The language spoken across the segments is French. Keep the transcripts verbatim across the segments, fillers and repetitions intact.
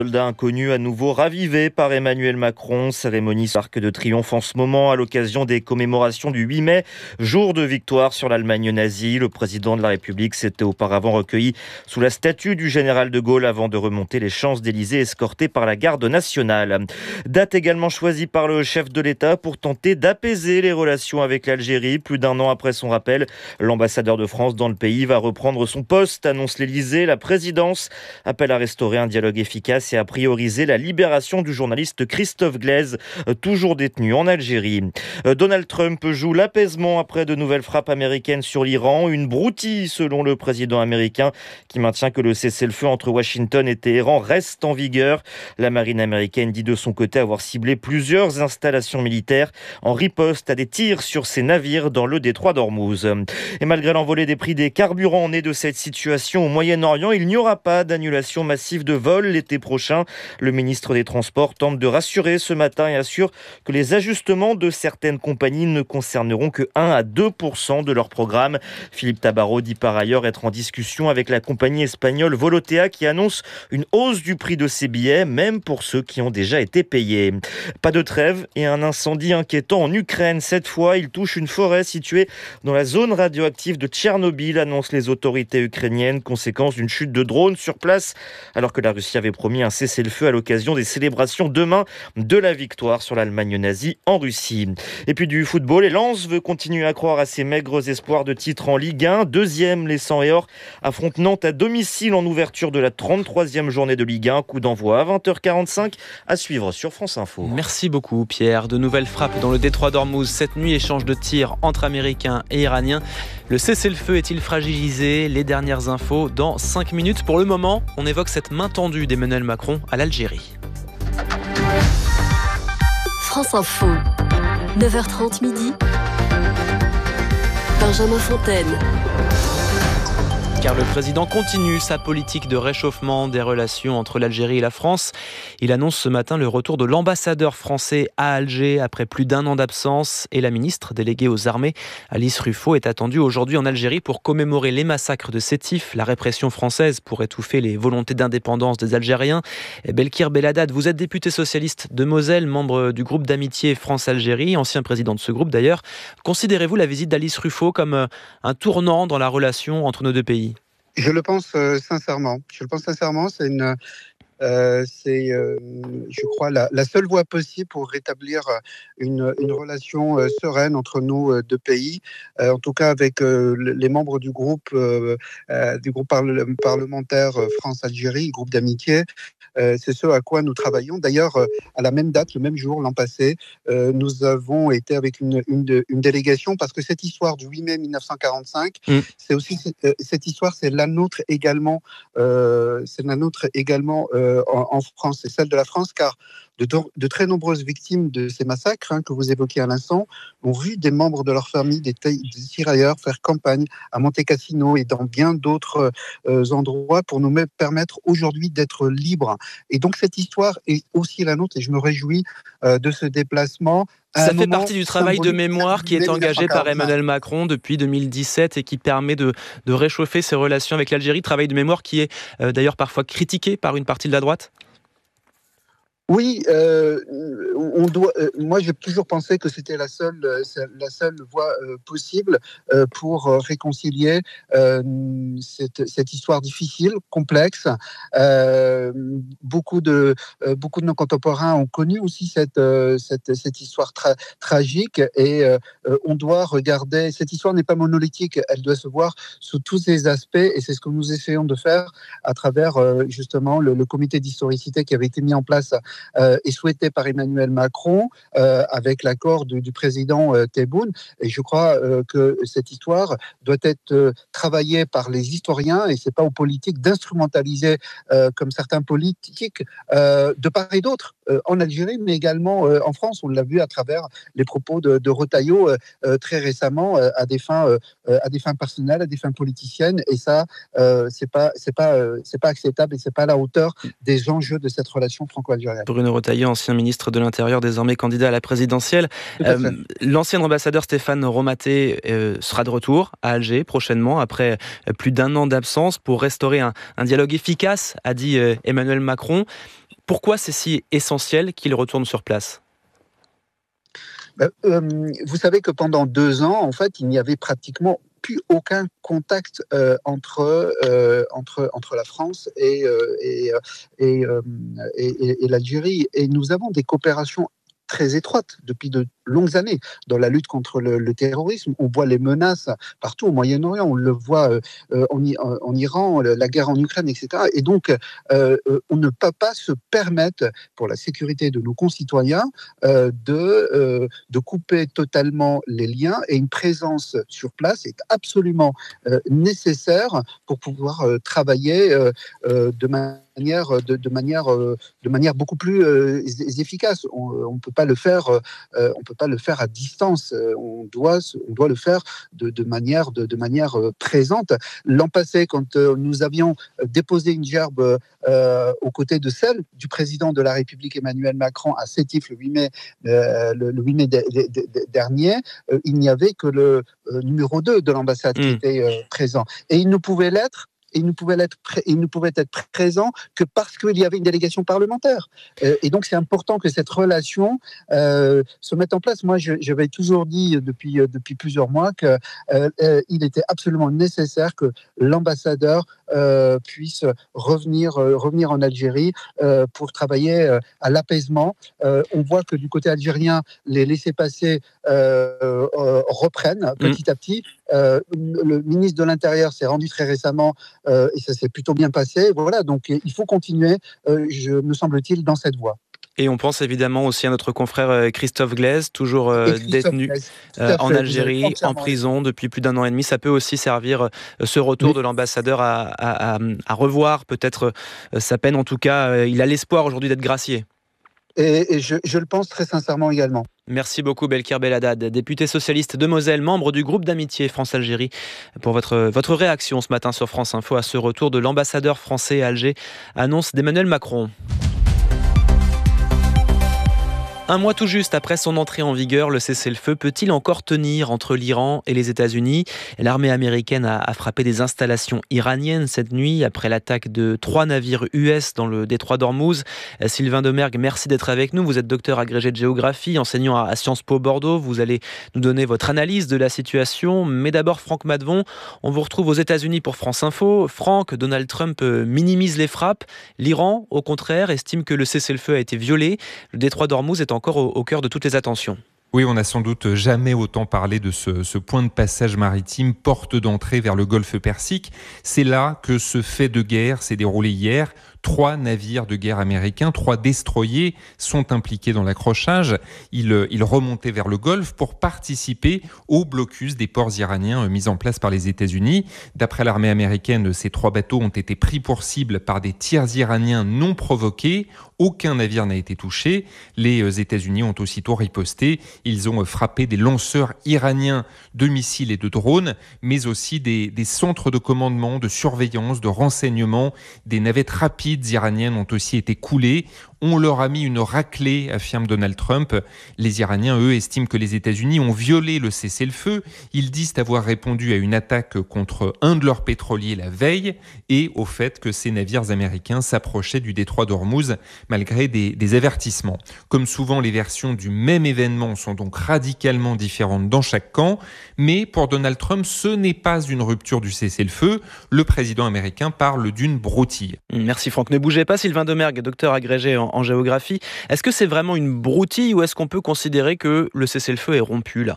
Soldat inconnu à nouveau ravivé par Emmanuel Macron. Cérémonie sur l'Arc de Triomphe en ce moment à l'occasion des commémorations du huit mai, jour de victoire sur l'Allemagne nazie. Le président de la République s'était auparavant recueilli sous la statue du général de Gaulle avant de remonter les Champs-Élysées escorté par la garde nationale. Date également choisie par le chef de l'État pour tenter d'apaiser les relations avec l'Algérie. Plus d'un an après son rappel, l'ambassadeur de France dans le pays va reprendre son poste, annonce l'Élysée. La présidence appelle à restaurer un dialogue efficace et à prioriser la libération du journaliste Christophe Glaise, toujours détenu en Algérie. Donald Trump joue l'apaisement après de nouvelles frappes américaines sur l'Iran. Une broutille selon le président américain qui maintient que le cessez-le-feu entre Washington et Téhéran reste en vigueur. La marine américaine dit de son côté avoir ciblé plusieurs installations militaires en riposte à des tirs sur ses navires dans le détroit d'Ormuz. Et malgré l'envolée des prix des carburants nés de cette situation au Moyen-Orient, il n'y aura pas d'annulation massive de vols l'été prochain. Le ministre des Transports tente de rassurer ce matin et assure que les ajustements de certaines compagnies ne concerneront que un à deux pour cent de leur programme. Philippe Tabarot dit par ailleurs être en discussion avec la compagnie espagnole Volotea qui annonce une hausse du prix de ses billets, même pour ceux qui ont déjà été payés. Pas de trêve et un incendie inquiétant en Ukraine. Cette fois, il touche une forêt située dans la zone radioactive de Tchernobyl, annoncent les autorités ukrainiennes, conséquence d'une chute de drone sur place, alors que la Russie avait promis un cessez-le-feu à l'occasion des célébrations demain de la victoire sur l'Allemagne nazie en Russie. Et puis du football, et Lens veut continuer à croire à ses maigres espoirs de titre en Ligue un. Deuxième, les Sang et Or affrontent Nantes à domicile en ouverture de la trente-troisième journée de Ligue un. Coup d'envoi à vingt heures quarante-cinq à suivre sur France Info. Merci beaucoup Pierre. De nouvelles frappes dans le détroit d'Ormuz. Cette nuit, échange de tirs entre Américains et Iraniens. Le cessez-le-feu est-il fragilisé? Les dernières infos dans cinq minutes. Pour le moment, on évoque cette main tendue d'Emmanuel Macron à l'Algérie. France Info, neuf heures trente midi. Benjamin Fontaine. Car le président continue sa politique de réchauffement des relations entre l'Algérie et la France. Il annonce ce matin le retour de l'ambassadeur français à Alger après plus d'un an d'absence. Et la ministre déléguée aux armées, Alice Ruffaut, est attendue aujourd'hui en Algérie pour commémorer les massacres de Sétif, la répression française pour étouffer les volontés d'indépendance des Algériens. Et Belkir Belhaddad, vous êtes député socialiste de Moselle, membre du groupe d'amitié France-Algérie, ancien président de ce groupe d'ailleurs. Considérez-vous la visite d'Alice Ruffaut comme un tournant dans la relation entre nos deux pays ? Je le pense euh, sincèrement. Je le pense sincèrement. C'est une, euh, c'est, euh, je crois, la, la seule voie possible pour rétablir une, une relation euh, sereine entre nos euh, deux pays. Euh, en tout cas, avec euh, les membres du groupe, euh, euh, du groupe parle, parlementaire France-Algérie, groupe d'amitié. Euh, c'est ce à quoi nous travaillons. D'ailleurs, euh, à la même date, le même jour, l'an passé, euh, nous avons été avec une, une, une délégation parce que cette histoire du huit mai mille neuf cent quarante-cinq, mmh. c'est aussi euh, cette histoire, c'est la nôtre également. Euh, c'est la nôtre également euh, en, en France, c'est celle de la France, car de, de très nombreuses victimes de ces massacres hein, que vous évoquiez à l'instant ont vu des membres de leur famille, des, des tirailleurs, faire campagne à Monte Cassino et dans bien d'autres euh, endroits pour nous permettre aujourd'hui d'être libres. Et donc cette histoire est aussi la nôtre et je me réjouis euh, de ce déplacement. Ça fait partie du travail de mémoire qui est engagé par Emmanuel Macron depuis deux mille dix-sept et qui permet de, de réchauffer ses relations avec l'Algérie. Travail de mémoire qui est euh, d'ailleurs parfois critiqué par une partie de la droite. Oui, euh, on doit. Euh, moi, j'ai toujours pensé que c'était la seule, euh, la seule voie euh, possible euh, pour euh, réconcilier euh, cette, cette histoire difficile, complexe. Euh, beaucoup de euh, beaucoup de nos contemporains ont connu aussi cette euh, cette, cette histoire tra- tragique et euh, on doit regarder. Cette histoire n'est pas monolithique, elle doit se voir sous tous ses aspects et c'est ce que nous essayons de faire à travers euh, justement le, le comité d'historicité qui avait été mis en place. Euh, est souhaité par Emmanuel Macron euh, avec l'accord du, du président euh, Tebboune. Et je crois euh, que cette histoire doit être euh, travaillée par les historiens et c'est pas aux politiques d'instrumentaliser euh, comme certains politiques euh, de part et d'autre euh, en Algérie, mais également euh, en France. On l'a vu à travers les propos de, de Retailleau euh, très récemment euh, à des fins euh, à des fins personnelles, à des fins politiciennes. Et ça, euh, c'est pas c'est pas euh, c'est pas acceptable et c'est pas à la hauteur des enjeux de cette relation franco-algérienne. Bruno Retailleau, ancien ministre de l'Intérieur, désormais candidat à la présidentielle. Euh, l'ancien ambassadeur Stéphane Romaté euh, sera de retour à Alger prochainement, après plus d'un an d'absence, pour restaurer un, un dialogue efficace, a dit euh, Emmanuel Macron. Pourquoi c'est si essentiel qu'il retourne sur place ? Euh, vous savez que pendant deux ans, en fait, il n'y avait pratiquement plus aucun contact euh, entre, euh, entre, entre la France et, euh, et, et, euh, et, et, et l'Algérie. Et nous avons des coopérations très étroites depuis de longues années dans la lutte contre le, le terrorisme. On voit les menaces partout au Moyen-Orient, on le voit euh, en, en Iran, la guerre en Ukraine, et cetera. Et donc, euh, on ne peut pas se permettre, pour la sécurité de nos concitoyens, euh, de, euh, de couper totalement les liens, et une présence sur place est absolument euh, nécessaire pour pouvoir euh, travailler euh, euh, de manière De, de, manière, de manière beaucoup plus euh, efficace. On ne peut pas le faire, euh, on peut pas le faire à distance. On doit, on doit le faire de, de manière, de, de manière présente. L'an passé, quand euh, nous avions déposé une gerbe euh, aux côtés de celle du président de la République Emmanuel Macron à Sétif le huit mai, euh, le, le huit mai de, de, de, dernier, euh, il n'y avait que le euh, numéro deux de l'ambassade mmh. qui était euh, présent. Et il ne pouvait l'être Et il ne pouvait être, il ne pouvait être présent que parce qu'il y avait une délégation parlementaire. Euh, et donc, c'est important que cette relation euh, se mette en place. Moi, je, j'avais toujours dit depuis, depuis plusieurs mois qu'il euh, euh, était absolument nécessaire que l'ambassadeur euh, puisse revenir, euh, revenir en Algérie euh, pour travailler euh, à l'apaisement. Euh, on voit que du côté algérien, les laissez-passer euh, euh, reprennent petit à petit. Euh, le ministre de l'Intérieur s'est rendu très récemment euh, et ça s'est plutôt bien passé. Voilà, donc il faut continuer, euh, je, me semble-t-il, dans cette voie. Et on pense évidemment aussi à notre confrère Christophe Glaise, toujours euh, Christophe détenu Glaise, euh, en Algérie, en prison depuis plus d'un an et demi. Ça peut aussi servir, euh, ce retour oui. de l'ambassadeur à, à, à, à revoir peut-être euh, sa peine. En tout cas, euh, il a l'espoir aujourd'hui d'être gracié. Et, et je, je le pense très sincèrement également. Merci beaucoup Belkir Belhaddad, député socialiste de Moselle, membre du groupe d'amitié France-Algérie, pour votre, votre réaction ce matin sur France Info à ce retour de l'ambassadeur français à Alger, annonce d'Emmanuel Macron. Un mois tout juste après son entrée en vigueur, le cessez-le-feu peut-il encore tenir entre l'Iran et les États-Unis ? L'armée américaine a, a frappé des installations iraniennes cette nuit après l'attaque de trois navires U S dans le détroit d'Ormuz. Sylvain Domergue, merci d'être avec nous. Vous êtes docteur agrégé de géographie, enseignant à, à Sciences Po Bordeaux. Vous allez nous donner votre analyse de la situation. Mais d'abord, Franck Madvon, on vous retrouve aux États-Unis pour France Info. Franck, Donald Trump minimise les frappes. L'Iran, au contraire, estime que le cessez-le-feu a été violé. Le détroit d'Ormuz est en encore au, au cœur de toutes les attentions. Oui, on n'a sans doute jamais autant parlé de ce, ce point de passage maritime, porte d'entrée vers le golfe Persique. C'est là que ce fait de guerre s'est déroulé hier. Trois navires de guerre américains, trois destroyers sont impliqués dans l'accrochage. Ils, ils remontaient vers le Golfe pour participer au blocus des ports iraniens mis en place par les États-Unis. D'après l'armée américaine, ces trois bateaux ont été pris pour cible par des tirs iraniens non provoqués. Aucun navire n'a été touché. Les États-Unis ont aussitôt riposté. Ils ont frappé des lanceurs iraniens de missiles et de drones, mais aussi des, des centres de commandement, de surveillance, de renseignement, des navettes rapides iraniennes ont aussi été coulées. On leur a mis une raclée, affirme Donald Trump. Les Iraniens, eux, estiment que les États-Unis ont violé le cessez-le-feu. Ils disent avoir répondu à une attaque contre un de leurs pétroliers la veille et au fait que ces navires américains s'approchaient du détroit d'Ormuz malgré des, des avertissements. Comme souvent, les versions du même événement sont donc radicalement différentes dans chaque camp. Mais pour Donald Trump, ce n'est pas une rupture du cessez-le-feu. Le président américain parle d'une broutille. Merci Franck. Ne bougez pas, Sylvain Domergue, docteur agrégé en en géographie. Est-ce que c'est vraiment une broutille ou est-ce qu'on peut considérer que le cessez-le-feu est rompu là ?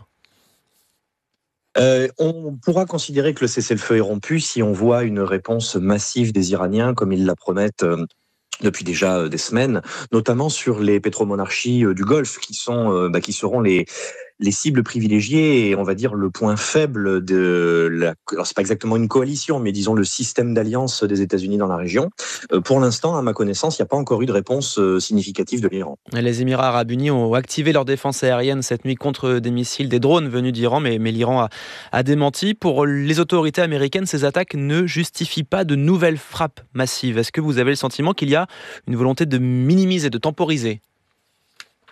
Euh, on pourra considérer que le cessez-le-feu est rompu si on voit une réponse massive des Iraniens, comme ils la promettent euh, depuis déjà euh, des semaines, notamment sur les pétromonarchies euh, du Golfe, qui sont, euh, bah, qui seront les les cibles privilégiées et on va dire le point faible de la, alors c'est pas exactement une coalition, mais disons le système d'alliance des États-Unis dans la région. Euh, pour l'instant, à ma connaissance, il n'y a pas encore eu de réponse euh, significative de l'Iran. Les Émirats arabes unis ont activé leur défense aérienne cette nuit contre des missiles, des drones venus d'Iran, mais, mais l'Iran a, a démenti. Pour les autorités américaines, ces attaques ne justifient pas de nouvelles frappes massives. Est-ce que vous avez le sentiment qu'il y a une volonté de minimiser, de temporiser ?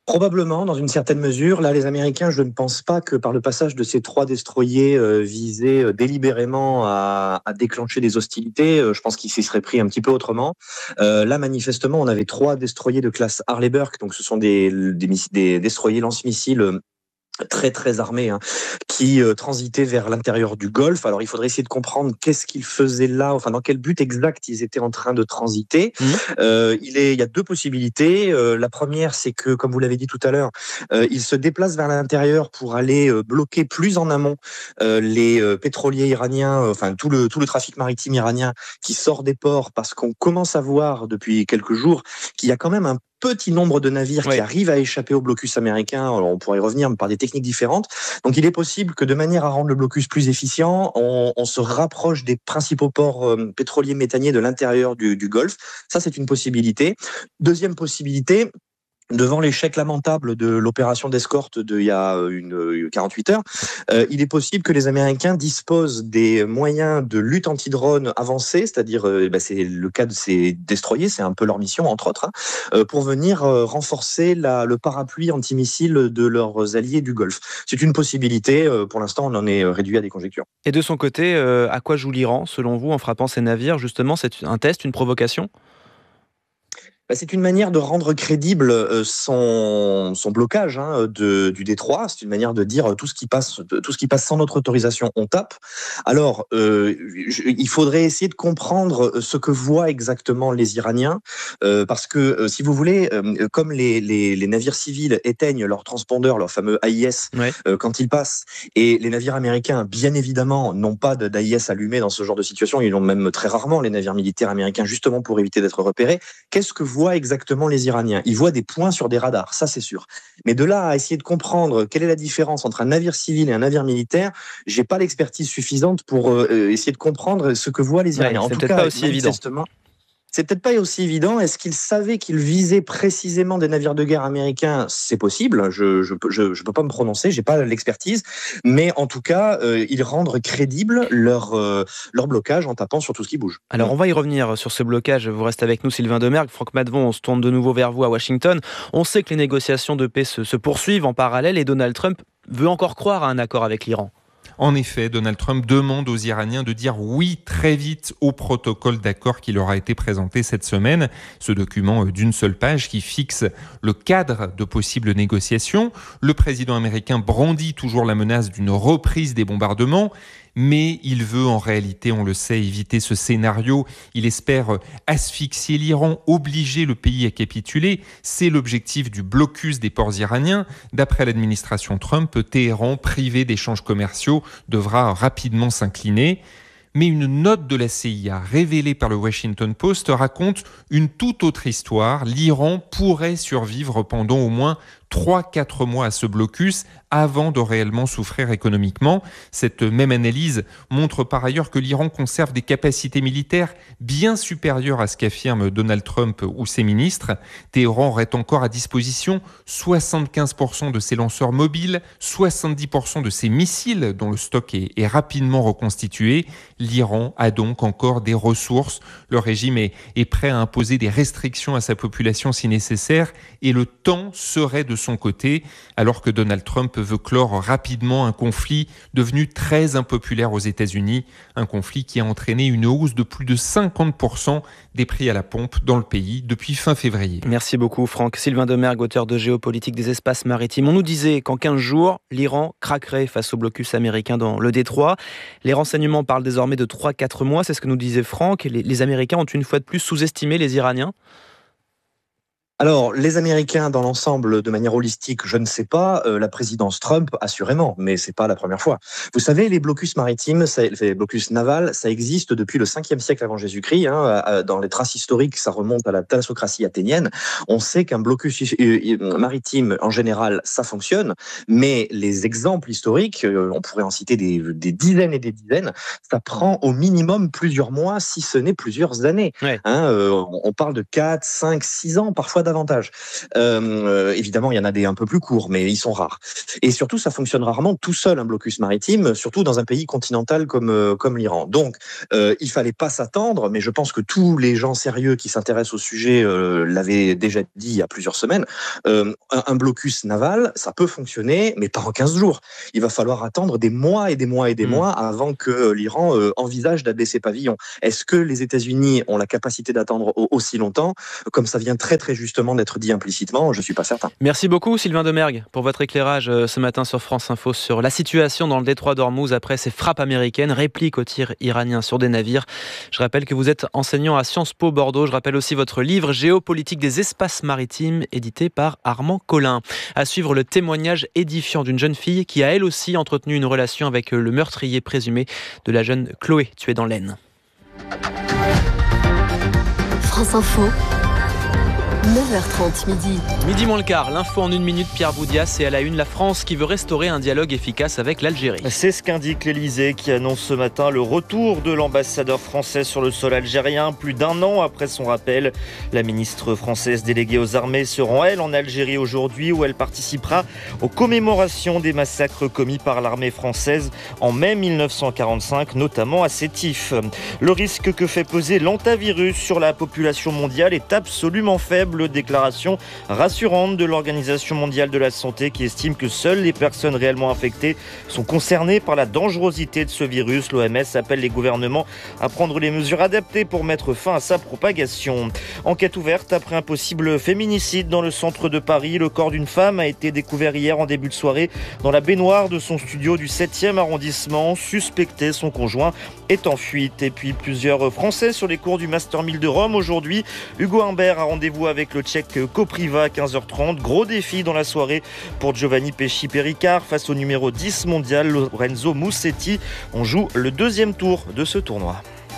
Probablement, dans une certaine mesure. Là, les Américains, je ne pense pas que par le passage de ces trois destroyers euh, visaient euh, délibérément à, à déclencher des hostilités. Euh, je pense qu'ils s'y seraient pris un petit peu autrement. Euh, là, manifestement, on avait trois destroyers de classe Arleigh Burke, donc ce sont des, des, des destroyers lance-missiles euh, très très armés, hein, qui euh, transitaient vers l'intérieur du Golfe. Alors il faudrait essayer de comprendre qu'est-ce qu'ils faisaient là, enfin dans quel but exact ils étaient en train de transiter. Mmh. Euh, il, est, il y a deux possibilités. Euh, la première, c'est que, comme vous l'avez dit tout à l'heure, euh, ils se déplacent vers l'intérieur pour aller euh, bloquer plus en amont euh, les euh, pétroliers iraniens, euh, enfin tout le, tout le trafic maritime iranien qui sort des ports, parce qu'on commence à voir depuis quelques jours qu'il y a quand même un petit nombre de navires oui. qui arrivent à échapper au blocus américain. Alors, on pourrait y revenir mais par des techniques différentes. Donc, il est possible que de manière à rendre le blocus plus efficient, on, on se rapproche des principaux ports euh, pétroliers méthaniers de l'intérieur du, du Golfe. Ça, c'est une possibilité. Deuxième possibilité, devant l'échec lamentable de l'opération d'escorte d'il y a une, quarante-huit heures, euh, il est possible que les Américains disposent des moyens de lutte anti-drone avancés, c'est-à-dire, euh, bah, c'est le cas de ces destroyers, c'est un peu leur mission, entre autres, hein, euh, pour venir euh, renforcer la, le parapluie antimissile de leurs alliés du Golfe. C'est une possibilité, euh, pour l'instant, on en est réduit à des conjectures. Et de son côté, euh, à quoi joue l'Iran, selon vous, en frappant ces navires? Justement, c'est un test, une provocation? C'est une manière de rendre crédible son, son blocage hein, de, du détroit. C'est une manière de dire tout ce qui passe, tout ce qui passe sans notre autorisation, on tape. Alors, euh, je, il faudrait essayer de comprendre ce que voient exactement les Iraniens, euh, parce que euh, si vous voulez, euh, comme les, les, les navires civils éteignent leur transpondeur, leur fameux A I S, ouais. euh, quand ils passent, et les navires américains, bien évidemment, n'ont pas d'A I S allumé dans ce genre de situation. Ils l'ont même très rarement, les navires militaires américains, justement pour éviter d'être repérés. Qu'est-ce que voient exactement les Iraniens? Ils voient des points sur des radars, ça c'est sûr. Mais de là à essayer de comprendre quelle est la différence entre un navire civil et un navire militaire, j'ai pas l'expertise suffisante pour euh, essayer de comprendre ce que voient les Iraniens. Ouais, en tout cas, pas aussi évident. C'est peut-être pas aussi évident. Est-ce qu'ils savaient qu'ils visaient précisément des navires de guerre américains? C'est possible. Je je je, je peux pas me prononcer. J'ai pas l'expertise. Mais en tout cas, euh, ils rendent crédible leur euh, leur blocage en tapant sur tout ce qui bouge. Alors on va y revenir sur ce blocage. Vous restez avec nous, Sylvain Domergue, Franck Maddevon. On se tourne de nouveau vers vous à Washington. On sait que les négociations de paix se, se poursuivent en parallèle et Donald Trump veut encore croire à un accord avec l'Iran. En effet, Donald Trump demande aux Iraniens de dire oui très vite au protocole d'accord qui leur a été présenté cette semaine. Ce document d'une seule page qui fixe le cadre de possibles négociations. Le président américain brandit toujours la menace d'une reprise des bombardements. Mais il veut en réalité, on le sait, éviter ce scénario. Il espère asphyxier l'Iran, obliger le pays à capituler. C'est l'objectif du blocus des ports iraniens. D'après l'administration Trump, Téhéran, privé d'échanges commerciaux, devra rapidement s'incliner. Mais une note de la C I A révélée par le Washington Post raconte une toute autre histoire. L'Iran pourrait survivre pendant au moins trois à quatre mois à ce blocus avant de réellement souffrir économiquement. Cette même analyse montre par ailleurs que l'Iran conserve des capacités militaires bien supérieures à ce qu'affirment Donald Trump ou ses ministres. Téhéran aurait encore à disposition soixante-quinze pour cent de ses lanceurs mobiles, soixante-dix pour cent de ses missiles dont le stock est, est rapidement reconstitué. L'Iran a donc encore des ressources. Le régime est, est prêt à imposer des restrictions à sa population si nécessaire et le temps serait de son côté, alors que Donald Trump veut clore rapidement un conflit devenu très impopulaire aux États-Unis, un conflit qui a entraîné une hausse de plus de cinquante pour cent des prix à la pompe dans le pays depuis fin février. Merci beaucoup Franck. Sylvain Domergue, auteur de Géopolitique des espaces maritimes. On nous disait qu'en quinze jours, l'Iran craquerait face au blocus américain dans le détroit. Les renseignements parlent désormais de trois à quatre mois, c'est ce que nous disait Franck. Les, les Américains ont une fois de plus sous-estimé les Iraniens. Alors, les Américains, dans l'ensemble, de manière holistique, je ne sais pas. Euh, la présidence Trump, assurément, mais c'est pas la première fois. Vous savez, les blocus maritimes, ça, les blocus navals, ça existe depuis le cinquième siècle avant Jésus-Christ. Hein, dans les traces historiques, ça remonte à la thalassocratie athénienne. On sait qu'un blocus maritime, en général, ça fonctionne, mais les exemples historiques, on pourrait en citer des, des dizaines et des dizaines, ça prend au minimum plusieurs mois, si ce n'est plusieurs années. Ouais. Hein, euh, on parle de quatre, cinq, six ans, parfois davantage. Euh, évidemment, il y en a des un peu plus courts, mais ils sont rares. Et surtout, ça fonctionne rarement tout seul, un blocus maritime, surtout dans un pays continental comme, euh, comme l'Iran. Donc, euh, il fallait pas s'attendre, mais je pense que tous les gens sérieux qui s'intéressent au sujet euh, l'avaient déjà dit il y a plusieurs semaines. Euh, un, un blocus naval, ça peut fonctionner, mais pas en quinze jours. Il va falloir attendre des mois et des mois et des mmh. mois avant que l'Iran euh, envisage d'adresser pavillon. Est-ce que les États-Unis ont la capacité d'attendre aussi longtemps, comme ça vient très très justement d'être dit implicitement? Je ne suis pas certain. Merci beaucoup Sylvain Domergue pour votre éclairage ce matin sur France Info sur la situation dans le détroit d'Ormuz après ces frappes américaines, répliques aux tirs iraniens sur des navires. Je rappelle que vous êtes enseignant à Sciences Po Bordeaux. Je rappelle aussi votre livre Géopolitique des espaces maritimes, édité par Armand Collin. À suivre le témoignage édifiant d'une jeune fille qui a elle aussi entretenu une relation avec le meurtrier présumé de la jeune Chloé, tuée dans l'Aisne. France Info, neuf heures trente midi. Midi moins le quart, l'info en une minute, Pierre Boudias, et à la une, la France qui veut restaurer un dialogue efficace avec l'Algérie. C'est ce qu'indique l'Elysée qui annonce ce matin le retour de l'ambassadeur français sur le sol algérien. Plus d'un an après son rappel, la ministre française déléguée aux armées se rend, elle, en Algérie aujourd'hui, où elle participera aux commémorations des massacres commis par l'armée française en mai mille neuf cent quarante-cinq, notamment à Sétif. Le risque que fait peser l'antavirus sur la population mondiale est absolument faible. Déclaration rassurante de l'Organisation mondiale de la santé qui estime que seules les personnes réellement infectées sont concernées par la dangerosité de ce virus. L'O M S appelle les gouvernements à prendre les mesures adaptées pour mettre fin à sa propagation. Enquête ouverte après un possible féminicide dans le centre de Paris. Le corps d'une femme a été découvert hier en début de soirée dans la baignoire de son studio du septième arrondissement. Suspecté, son conjoint est en fuite. Et puis plusieurs Français sur les cours du Master mille de Rome aujourd'hui. Hugo Humbert a rendez-vous avec le Tchèque Kopriva à quinze heures trente. Gros défi dans la soirée pour Giovanni Pesci-Péricard face au numéro dix mondial Lorenzo Musetti. On joue le deuxième tour de ce tournoi.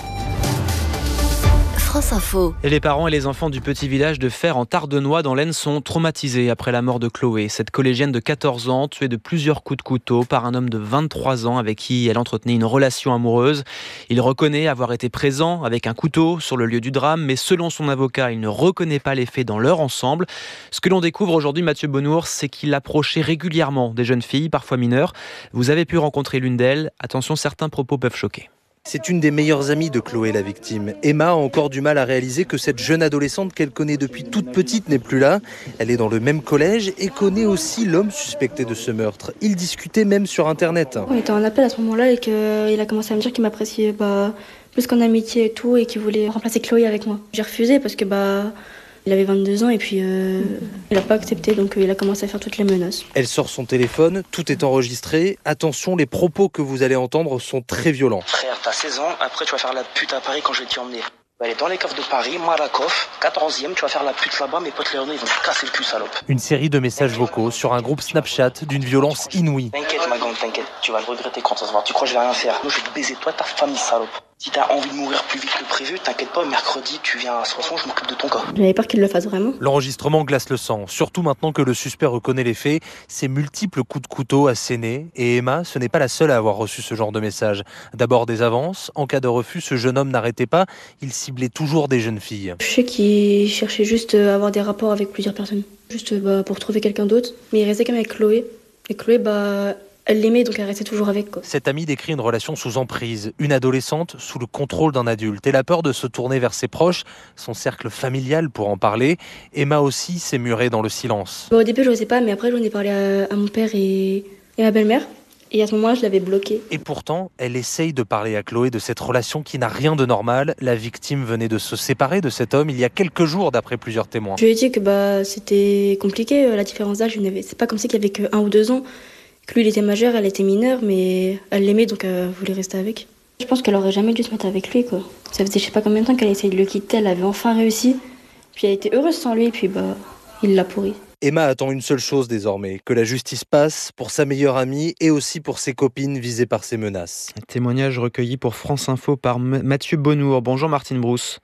France Info. Et les parents et les enfants du petit village de Fer en Tardenois dans l'Aisne sont traumatisés après la mort de Chloé, cette collégienne de quatorze ans tuée de plusieurs coups de couteau par un homme de vingt-trois ans avec qui elle entretenait une relation amoureuse. Il reconnaît avoir été présent avec un couteau sur le lieu du drame, mais selon son avocat, il ne reconnaît pas les faits dans leur ensemble. Ce que l'on découvre aujourd'hui, Mathieu Bonnours, c'est qu'il approchait régulièrement des jeunes filles, parfois mineures. Vous avez pu rencontrer l'une d'elles. Attention, certains propos peuvent choquer. C'est une des meilleures amies de Chloé, la victime. Emma a encore du mal à réaliser que cette jeune adolescente qu'elle connaît depuis toute petite n'est plus là. Elle est dans le même collège et connaît aussi l'homme suspecté de ce meurtre. Ils discutaient même sur Internet. On était en appel à ce moment-là et qu'il a commencé à me dire qu'il m'appréciait bah, plus qu'en amitié et tout et qu'il voulait remplacer Chloé avec moi. J'ai refusé parce que bah... il avait vingt-deux ans et puis euh, il n'a pas accepté, donc il a commencé à faire toutes les menaces. Elle sort son téléphone, tout est enregistré. Attention, les propos que vous allez entendre sont très violents. Frère, t'as seize ans, après tu vas faire la pute à Paris quand je vais t'y emmener. Elle est dans les caves de Paris, Malakoff, quatorzième, tu vas faire la pute là-bas, mes potes Léonard, ils vont te casser le cul, salope. Une série de messages vocaux sur un groupe Snapchat d'une violence inouïe. T'inquiète ma grande, t'inquiète, tu vas le regretter quand ça se voit. Tu crois que je vais rien faire? Moi je vais te baiser toi, ta famille, salope. Si t'as envie de mourir plus vite que prévu, t'inquiète pas, mercredi tu viens à Soissons, je m'occupe de ton cas. J'avais peur qu'il le fasse vraiment. L'enregistrement glace le sang, surtout maintenant que le suspect reconnaît les faits. Ses multiples coups de couteau assénés. Et Emma, ce n'est pas la seule à avoir reçu ce genre de message. D'abord des avances. En cas de refus, ce jeune homme n'arrêtait pas. Il ciblait toujours des jeunes filles. Je sais qu'il cherchait juste à avoir des rapports avec plusieurs personnes. Juste bah, pour trouver quelqu'un d'autre. Mais il restait quand même avec Chloé. Et Chloé, bah... elle l'aimait, donc elle restait toujours avec. Quoi. Cette amie décrit une relation sous emprise, une adolescente sous le contrôle d'un adulte. Elle a peur de se tourner vers ses proches, son cercle familial pour en parler. Emma aussi s'est murée dans le silence. Bon, au début, je n'osais pas, mais après, j'en ai parlé à, à mon père et, et à ma belle-mère. Et à ce moment-là, je l'avais bloquée. Et pourtant, elle essaye de parler à Chloé de cette relation qui n'a rien de normal. La victime venait de se séparer de cet homme il y a quelques jours, d'après plusieurs témoins. Je lui ai dit que bah, c'était compliqué, la différence d'âge. C'est pas comme si qu'il y avait que un ou deux ans. Que lui, il était majeur, elle était mineure, mais elle l'aimait, donc elle voulait rester avec. Je pense qu'elle aurait jamais dû se mettre avec lui, quoi. Ça faisait je sais pas combien de temps qu'elle essayait de le quitter, elle avait enfin réussi. Puis elle était heureuse sans lui, et puis bah, il l'a pourri. Emma attend une seule chose désormais, que la justice passe pour sa meilleure amie et aussi pour ses copines visées par ces menaces. Un témoignage recueilli pour France Info par Mathieu Bonnours. Bonjour Martine Brousse.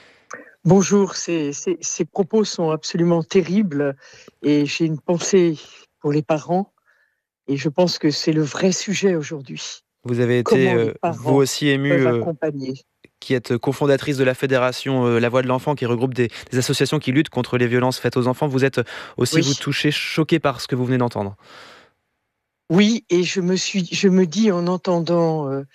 Bonjour, ces, ces, ces propos sont absolument terribles et j'ai une pensée pour les parents. Et je pense que c'est le vrai sujet aujourd'hui. Vous avez été, Comment les euh, vous parents aussi ému, peuvent euh, accompagner. qui êtes cofondatrice de la fédération euh, La Voix de l'Enfant, qui regroupe des, des associations qui luttent contre les violences faites aux enfants. Vous êtes aussi, vous Oui, touché, choqué par ce que vous venez d'entendre. oui, et je me suis, je me dis en entendant euh,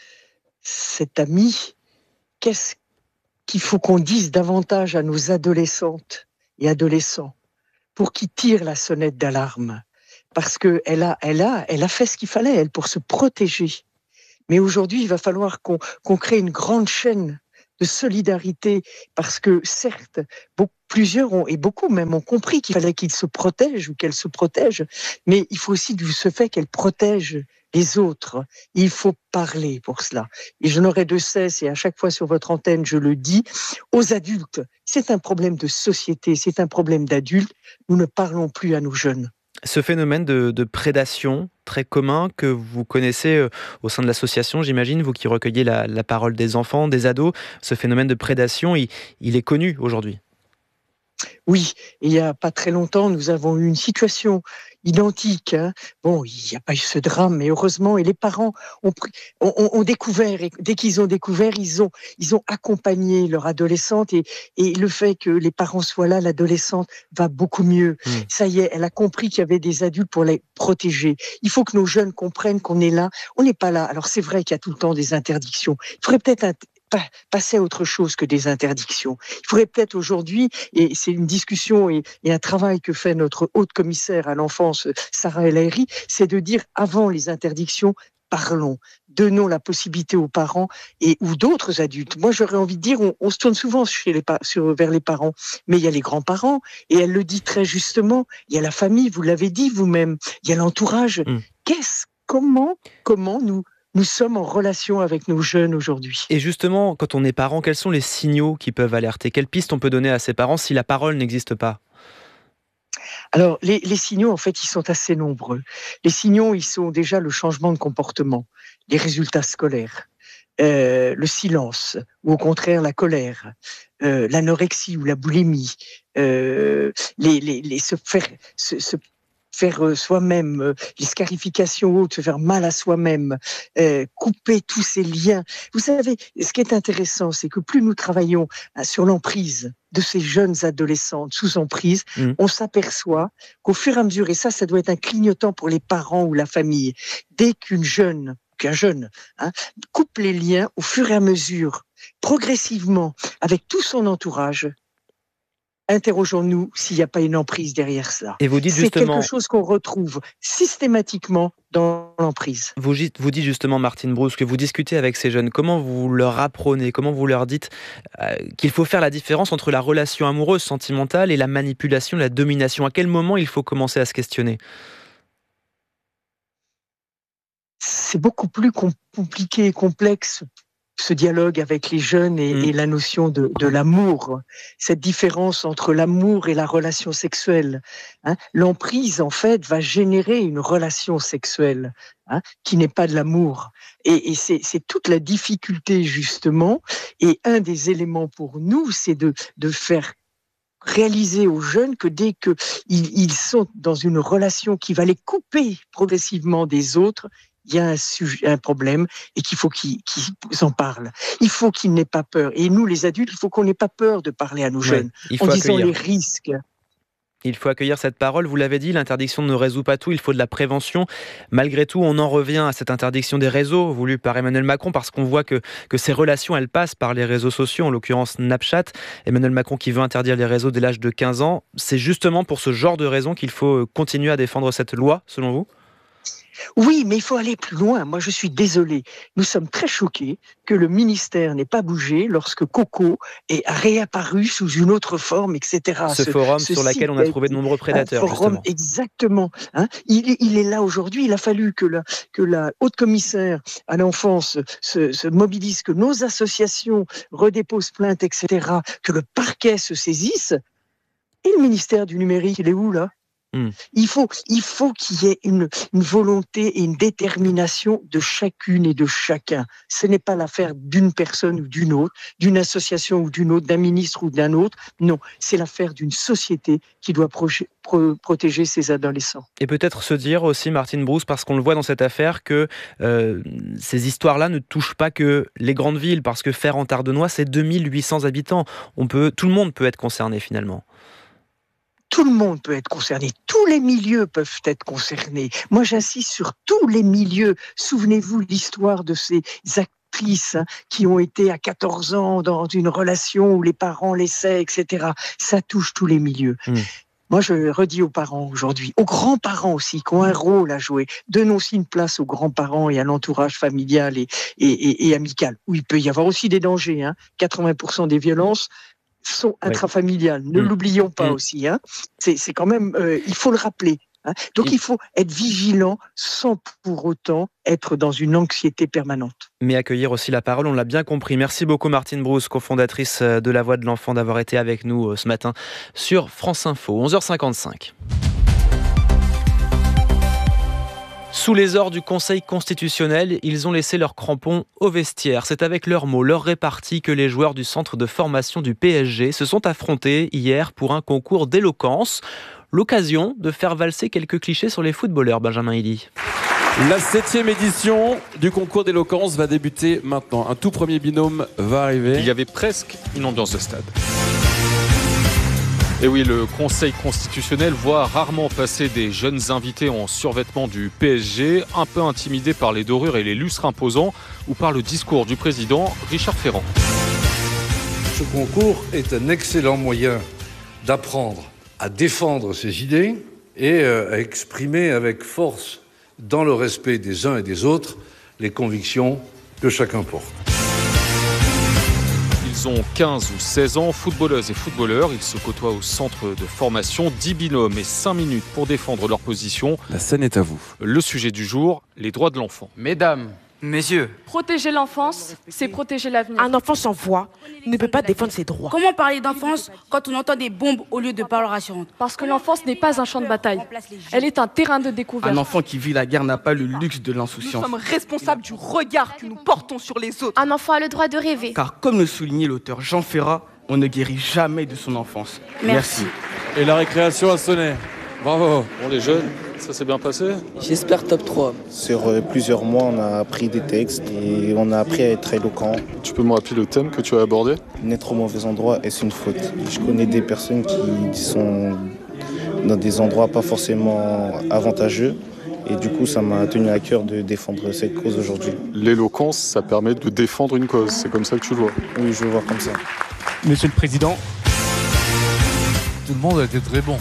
cet ami, qu'est-ce qu'il faut qu'on dise davantage à nos adolescentes et adolescents pour qu'ils tirent la sonnette d'alarme, parce que elle a, elle a, elle a fait ce qu'il fallait, elle, pour se protéger. Mais aujourd'hui, il va falloir qu'on qu'on crée une grande chaîne de solidarité, parce que certes, beaucoup, plusieurs ont, et beaucoup même ont compris qu'il fallait qu'ils se protègent ou qu'elles se protègent, mais il faut aussi du ce fait qu'elles protègent les autres. Il faut parler pour cela. Et je n'aurai de cesse, et à chaque fois sur votre antenne, je le dis, aux adultes, c'est un problème de société, c'est un problème d'adultes, nous ne parlons plus à nos jeunes. Ce phénomène de, de prédation très commun que vous connaissez euh, au sein de l'association, j'imagine, vous qui recueillez la, la parole des enfants, des ados, ce phénomène de prédation, il, il est connu aujourd'hui. Oui, et il n'y a pas très longtemps, nous avons eu une situation identique. Hein. Bon, il n'y a pas eu ce drame, mais heureusement, et les parents ont, pris, ont, ont découvert, et dès qu'ils ont découvert, ils ont, ils ont accompagné leur adolescente, et, et le fait que les parents soient là, l'adolescente va beaucoup mieux. Mmh. Ça y est, elle a compris qu'il y avait des adultes pour les protéger. Il faut que nos jeunes comprennent qu'on est là. On n'est pas là. Alors c'est vrai qu'il y a tout le temps des interdictions. Il faudrait peut-être un, passer à autre chose que des interdictions. Il faudrait peut-être aujourd'hui, et c'est une discussion et, et un travail que fait notre haute commissaire à l'enfance, Sarah El Haïry, c'est de dire avant les interdictions, parlons, donnons la possibilité aux parents et ou d'autres adultes. Moi, j'aurais envie de dire, on, on se tourne souvent chez les, sur, vers les parents, mais il y a les grands-parents, et elle le dit très justement, il y a la famille, vous l'avez dit vous-même, il y a l'entourage. Mmh. Qu'est-ce, comment, comment nous Nous sommes en relation avec nos jeunes aujourd'hui. Et justement, quand on est parent, quels sont les signaux qui peuvent alerter? Quelles pistes on peut donner à ces parents si la parole n'existe pas? Alors, les, les signaux, en fait, ils sont assez nombreux. Les signaux, ils sont déjà le changement de comportement, les résultats scolaires, euh, le silence, ou au contraire la colère, euh, l'anorexie ou la boulimie, euh, les, les, les, se faire... Se, se faire euh, soi-même, euh, les scarifications hautes, se faire mal à soi-même, euh, couper tous ces liens. Vous savez, ce qui est intéressant, c'est que plus nous travaillons hein, sur l'emprise de ces jeunes adolescentes sous emprise, mmh. on s'aperçoit qu'au fur et à mesure, et ça, ça doit être un clignotant pour les parents ou la famille, dès qu'une jeune, qu'un jeune hein, coupe les liens au fur et à mesure, progressivement, avec tout son entourage, interrogeons-nous s'il n'y a pas une emprise derrière cela. Et vous dites c'est justement... quelque chose qu'on retrouve systématiquement dans l'emprise. Vous, vous dites justement, Martine Brousse, que vous discutez avec ces jeunes. Comment vous leur apprenez, comment vous leur dites euh, qu'il faut faire la différence entre la relation amoureuse, sentimentale et la manipulation, la domination? À quel moment il faut commencer à se questionner? C'est beaucoup plus compliqué et complexe, ce dialogue avec les jeunes et, mmh. et la notion de, de l'amour, cette différence entre l'amour et la relation sexuelle. Hein. L'emprise, en fait, va générer une relation sexuelle hein, qui n'est pas de l'amour. Et, et c'est, c'est toute la difficulté, justement. Et un des éléments pour nous, c'est de, de faire réaliser aux jeunes que dès qu'ils ils sont dans une relation qui va les couper progressivement des autres, il y a un, sujet, un problème et qu'il faut qu'ils, qu'ils en parlent. Il faut qu'ils n'aient pas peur. Et nous, les adultes, il faut qu'on n'ait pas peur de parler à nos ouais, jeunes en disant les risques. Il faut accueillir cette parole. Vous l'avez dit, l'interdiction ne résout pas tout. Il faut de la prévention. Malgré tout, on en revient à cette interdiction des réseaux voulue par Emmanuel Macron parce qu'on voit que, que ces relations, elles passent par les réseaux sociaux, en l'occurrence Snapchat. Emmanuel Macron qui veut interdire les réseaux dès l'âge de quinze ans. C'est justement pour ce genre de raisons qu'il faut continuer à défendre cette loi, selon vous ? Oui, mais il faut aller plus loin. Moi, je suis désolée. Nous sommes très choqués que le ministère n'ait pas bougé lorsque Coco est réapparu sous une autre forme, et cetera. Ce, ce forum ce sur lequel on a trouvé de nombreux prédateurs, forum, justement. Exactement. Hein, il, il est là aujourd'hui. Il a fallu que la, que la haute commissaire à l'enfance se, se mobilise, que nos associations redéposent plainte, et cetera, que le parquet se saisisse. Et le ministère du numérique, il est où, là ? Mmh. Il faut, il faut qu'il y ait une, une volonté et une détermination de chacune et de chacun. Ce n'est pas l'affaire d'une personne ou d'une autre, d'une association ou d'une autre, d'un ministre ou d'un autre. Non, c'est l'affaire d'une société qui doit proje- pro- protéger ses adolescents. Et peut-être se dire aussi, Martine Brousse, parce qu'on le voit dans cette affaire, que euh, ces histoires-là ne touchent pas que les grandes villes, parce que Faire-en-Tardenois, c'est deux mille huit cents habitants. On peut, tout le monde peut être concerné finalement. Tout le monde peut être concerné, tous les milieux peuvent être concernés. Moi, j'insiste sur tous les milieux. Souvenez-vous l'histoire de ces actrices hein, qui ont été à quatorze ans dans une relation où les parents laissaient, et cetera. Ça touche tous les milieux. Mmh. Moi, je redis aux parents aujourd'hui, aux grands-parents aussi, qui ont un rôle à jouer. Donnons aussi une place aux grands-parents et à l'entourage familial et, et, et, et amical, où il peut y avoir aussi des dangers. Hein. quatre-vingts pour cent des violences sont intrafamiliales. Ne mmh. l'oublions pas mmh. aussi. Hein. C'est, c'est quand même, euh, il faut le rappeler. Hein. Donc, mmh. il faut être vigilant sans pour autant être dans une anxiété permanente. Mais accueillir aussi la parole, on l'a bien compris. Merci beaucoup Martine Brousse, cofondatrice de La Voix de l'Enfant, d'avoir été avec nous ce matin sur France Info. onze heures cinquante-cinq. Sous les ordres du Conseil constitutionnel, ils ont laissé leurs crampons au vestiaire. C'est avec leurs mots, leurs réparties que les joueurs du centre de formation du P S G se sont affrontés hier pour un concours d'éloquence. L'occasion de faire valser quelques clichés sur les footballeurs, Benjamin Hilly. La septième édition du concours d'éloquence va débuter maintenant. Un tout premier binôme va arriver. Il y avait presque une ambiance de stade. Et oui, le Conseil constitutionnel voit rarement passer des jeunes invités en survêtement du P S G, un peu intimidés par les dorures et les lustres imposants ou par le discours du président Richard Ferrand. Ce concours est un excellent moyen d'apprendre à défendre ses idées et à exprimer avec force, dans le respect des uns et des autres, les convictions que chacun porte. Ils ont quinze ou seize ans, footballeuses et footballeurs. Ils se côtoient au centre de formation. dix binômes et cinq minutes pour défendre leur position. La scène est à vous. Le sujet du jour, les droits de l'enfant. Mesdames, messieurs. Protéger l'enfance, c'est protéger l'avenir. Un enfant sans voix ne peut pas défendre ses droits. Comment parler d'enfance quand on entend des bombes au lieu de paroles rassurantes? Parce que l'enfance n'est pas un champ de bataille. Elle est un terrain de découverte. Un enfant qui vit la guerre n'a pas le luxe de l'insouciance. Nous sommes responsables du regard que nous portons sur les autres. Un enfant a le droit de rêver. Car comme le soulignait l'auteur Jean Ferrat, on ne guérit jamais de son enfance. Merci. Et la récréation a sonné. Bravo. Bon, les jeunes, ça s'est bien passé? J'espère top trois. Sur euh, plusieurs mois, on a appris des textes et on a appris à être éloquent. Tu peux me rappeler le thème que tu as abordé? N'être au mauvais endroit, est-ce une faute? Je connais des personnes qui sont dans des endroits pas forcément avantageux. Et du coup, ça m'a tenu à cœur de défendre cette cause aujourd'hui. L'éloquence, ça permet de défendre une cause. C'est comme ça que tu le vois? Oui, je le vois comme ça. Monsieur le Président. Tout le monde a été très bon.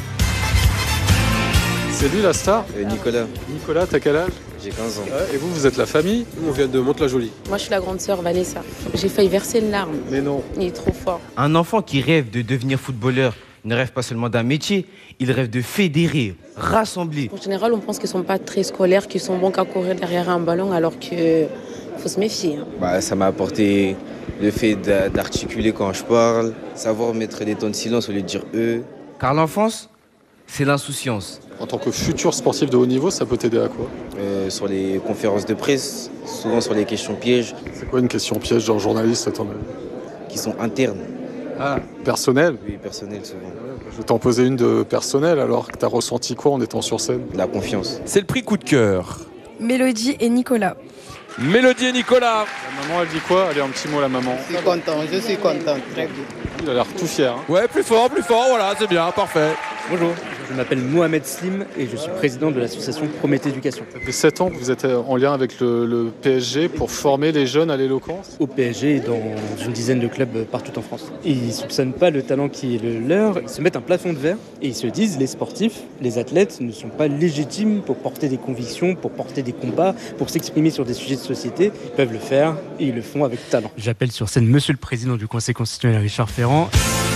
C'est lui la star? euh, Nicolas. Nicolas, t'as quel âge? J'ai quinze ans. Ouais, et vous, vous êtes la famille? On vient de Mantes-la-Jolie. Moi, je suis la grande sœur Vanessa. J'ai failli verser une larme. Mais non. Il est trop fort. Un enfant qui rêve de devenir footballeur ne rêve pas seulement d'un métier, il rêve de fédérer, rassembler. En général, on pense qu'ils sont pas très scolaires, qu'ils sont bons qu'à courir derrière un ballon, alors que faut se méfier. Hein. Bah, ça m'a apporté le fait d'articuler quand je parle, savoir mettre des temps de silence au lieu de dire eux. Car l'enfance, c'est l'insouciance. En tant que futur sportif de haut niveau, ça peut t'aider à quoi? euh, Sur les conférences de presse, souvent sur les questions pièges. C'est quoi une question piège d'un journaliste à ton avis? Qui sont internes. Ah, personnel? Oui, personnel souvent. Je vais t'en poser une de personnelle alors, que t'as ressenti quoi en étant sur scène? La confiance. C'est le prix coup de cœur. Mélodie et Nicolas. Mélodie et Nicolas. La maman, elle dit quoi? Allez, un petit mot, la maman. Je suis content, je suis content, très bien. Il a l'air tout fier. Hein. Ouais, plus fort, plus fort, voilà, c'est bien, parfait. Bonjour, je m'appelle Mohamed Slim et je suis président de l'association Prométhée Éducation. Ça fait sept ans que vous êtes en lien avec le, le P S G pour former les jeunes à l'éloquence? Au P S G et dans une dizaine de clubs partout en France. Ils ne soupçonnent pas le talent qui est le leur, ils se mettent un plafond de verre et ils se disent les sportifs, les athlètes ne sont pas légitimes pour porter des convictions, pour porter des combats, pour s'exprimer sur des sujets de société. Ils peuvent le faire et ils le font avec talent. J'appelle sur scène Monsieur le Président du Conseil constitutionnel Richard Ferrand.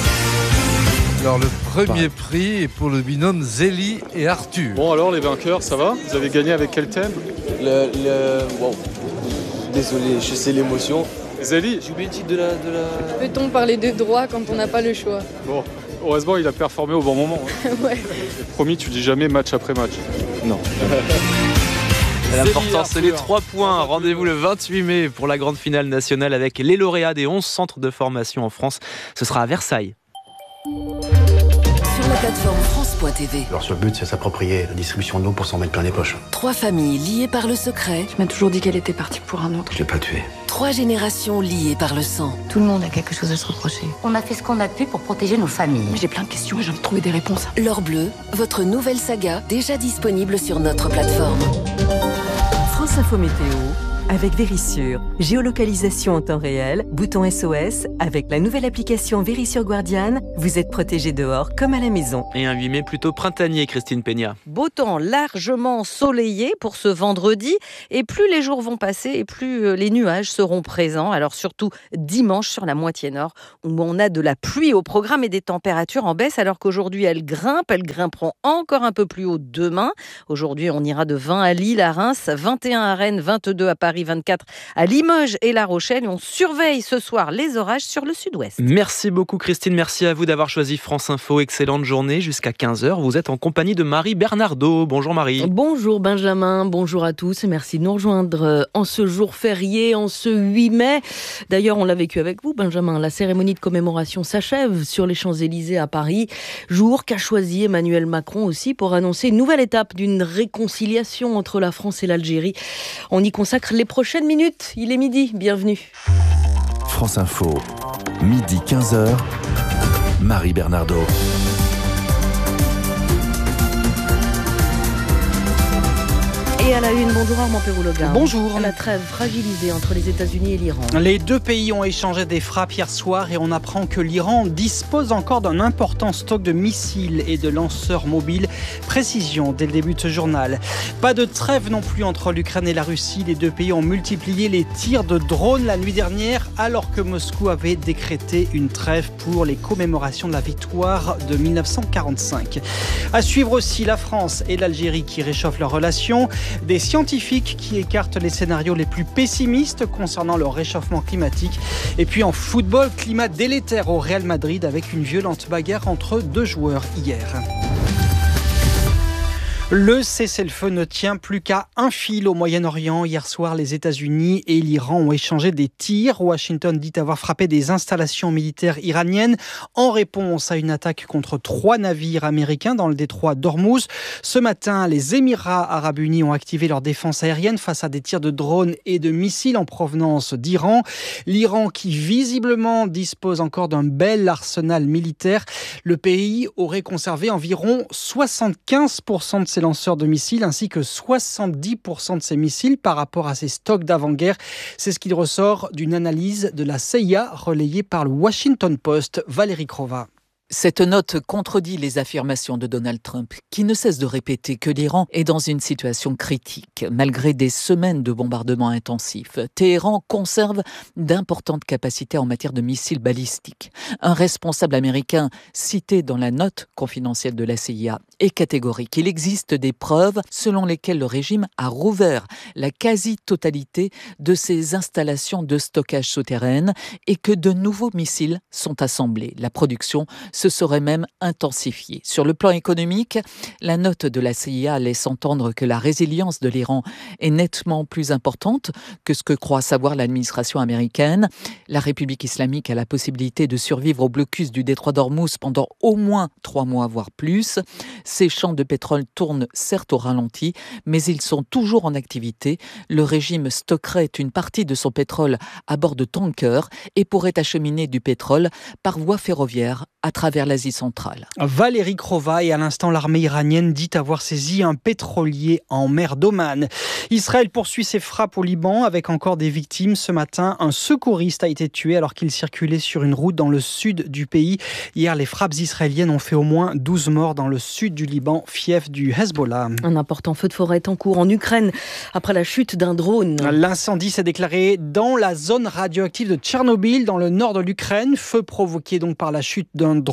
Alors le premier prix est pour le binôme Zélie et Arthur. Bon alors les vainqueurs, ça va? Vous avez gagné avec quel thème? Le... le... Wow. Désolé, je sais l'émotion. Zélie? J'ai oublié le titre de la... De la... Peut-on parler de droit quand on n'a pas le choix? Bon, Heureusement, il a performé au bon moment. Hein. Ouais. Promis, tu dis jamais match après match. Non. L'important, c'est les trois points. Rendez-vous le vingt-huit mai pour la grande finale nationale avec les lauréats des onze centres de formation en France. Ce sera à Versailles. Sur la plateforme France point T V. Leur seul but, c'est s'approprier la distribution de l'eau pour s'en mettre plein les poches. Trois familles liées par le secret. Tu m'as toujours dit qu'elle était partie pour un autre. Je l'ai pas tuée. Trois générations liées par le sang. Tout le monde a quelque chose à se reprocher. On a fait ce qu'on a pu pour protéger nos familles. Mais j'ai plein de questions et j'ai envie de trouver des réponses. L'Or Bleu, votre nouvelle saga, déjà disponible sur notre plateforme. France Info Météo, avec Vérissure. Géolocalisation en temps réel, bouton S O S. Avec la nouvelle application Vérissure Guardian, vous êtes protégé dehors comme à la maison. Et un huit mai plutôt printanier, Christine Peña. Beau temps largement ensoleillé pour ce vendredi. Et plus les jours vont passer et plus les nuages seront présents. Alors surtout dimanche sur la moitié nord, où on a de la pluie au programme et des températures en baisse, alors qu'aujourd'hui elles grimpent. Elles grimperont encore un peu plus haut demain. Aujourd'hui, on ira de vingt à Lille, à Reims, vingt et un à Rennes, vingt-deux à Paris, vingt-quatre à Limoges et La Rochelle. On surveille ce soir les orages sur le sud-ouest. Merci beaucoup Christine, merci à vous d'avoir choisi France Info. Excellente journée jusqu'à quinze heures. Vous êtes en compagnie de Marie Bernardo. Bonjour Marie. Bonjour Benjamin, bonjour à tous et merci de nous rejoindre en ce jour férié, en ce huit mai. D'ailleurs, on l'a vécu avec vous Benjamin. La cérémonie de commémoration s'achève sur les Champs-Élysées à Paris. Jour qu'a choisi Emmanuel Macron aussi pour annoncer une nouvelle étape d'une réconciliation entre la France et l'Algérie. On y consacre les prochaines minutes. Il est midi, bienvenue. France Info, midi quinze heures, Marie Bernardo. Et à la une, bonjour Armand Pérouloga. Bonjour. La trêve fragilisée entre les États-Unis et l'Iran. Les deux pays ont échangé des frappes hier soir et on apprend que l'Iran dispose encore d'un important stock de missiles et de lanceurs mobiles. Précision dès le début de ce journal. Pas de trêve non plus entre l'Ukraine et la Russie. Les deux pays ont multiplié les tirs de drones la nuit dernière alors que Moscou avait décrété une trêve pour les commémorations de la victoire de mille neuf cent quarante-cinq. À suivre aussi la France et l'Algérie qui réchauffent leurs relations. Des scientifiques qui écartent les scénarios les plus pessimistes concernant le réchauffement climatique. Et puis en football, climat délétère au Real Madrid avec une violente bagarre entre deux joueurs hier. Le cessez-le-feu ne tient plus qu'à un fil au Moyen-Orient. Hier soir, les États-Unis et l'Iran ont échangé des tirs. Washington dit avoir frappé des installations militaires iraniennes en réponse à une attaque contre trois navires américains dans le détroit d'Ormuz. Ce matin, les Émirats arabes unis ont activé leur défense aérienne face à des tirs de drones et de missiles en provenance d'Iran. L'Iran qui visiblement dispose encore d'un bel arsenal militaire. Le pays aurait conservé environ soixante-quinze pour cent de ses lanceurs de missiles ainsi que soixante-dix pour cent de ses missiles par rapport à ses stocks d'avant-guerre. C'est ce qui ressort d'une analyse de la C I A relayée par le Washington Post. Valérie Crova. Cette note contredit les affirmations de Donald Trump, qui ne cesse de répéter que l'Iran est dans une situation critique. Malgré des semaines de bombardements intensifs, Téhéran conserve d'importantes capacités en matière de missiles balistiques. Un responsable américain cité dans la note confidentielle de la C I A est catégorique. Il existe des preuves selon lesquelles le régime a rouvert la quasi-totalité de ses installations de stockage souterraines et que de nouveaux missiles sont assemblés. La production se serait même intensifiée. Sur le plan économique, la note de la C I A laisse entendre que la résilience de l'Iran est nettement plus importante que ce que croit savoir l'administration américaine. La République islamique a la possibilité de survivre au blocus du détroit d'Ormuz pendant au moins trois mois, voire plus. Ces champs de pétrole tournent certes au ralenti, mais ils sont toujours en activité. Le régime stockerait une partie de son pétrole à bord de tankers et pourrait acheminer du pétrole par voie ferroviaire à travers l'Asie centrale. Valérie Crova, et à l'instant, l'armée iranienne dit avoir saisi un pétrolier en mer d'Oman. Israël poursuit ses frappes au Liban avec encore des victimes. Ce matin, un secouriste a été tué alors qu'il circulait sur une route dans le sud du pays. Hier, les frappes israéliennes ont fait au moins douze morts dans le sud du Liban, fief du Hezbollah. Un important feu de forêt est en cours en Ukraine après la chute d'un drone. L'incendie s'est déclaré dans la zone radioactive de Tchernobyl, dans le nord de l'Ukraine. Feu provoqué donc par la chute d'un drone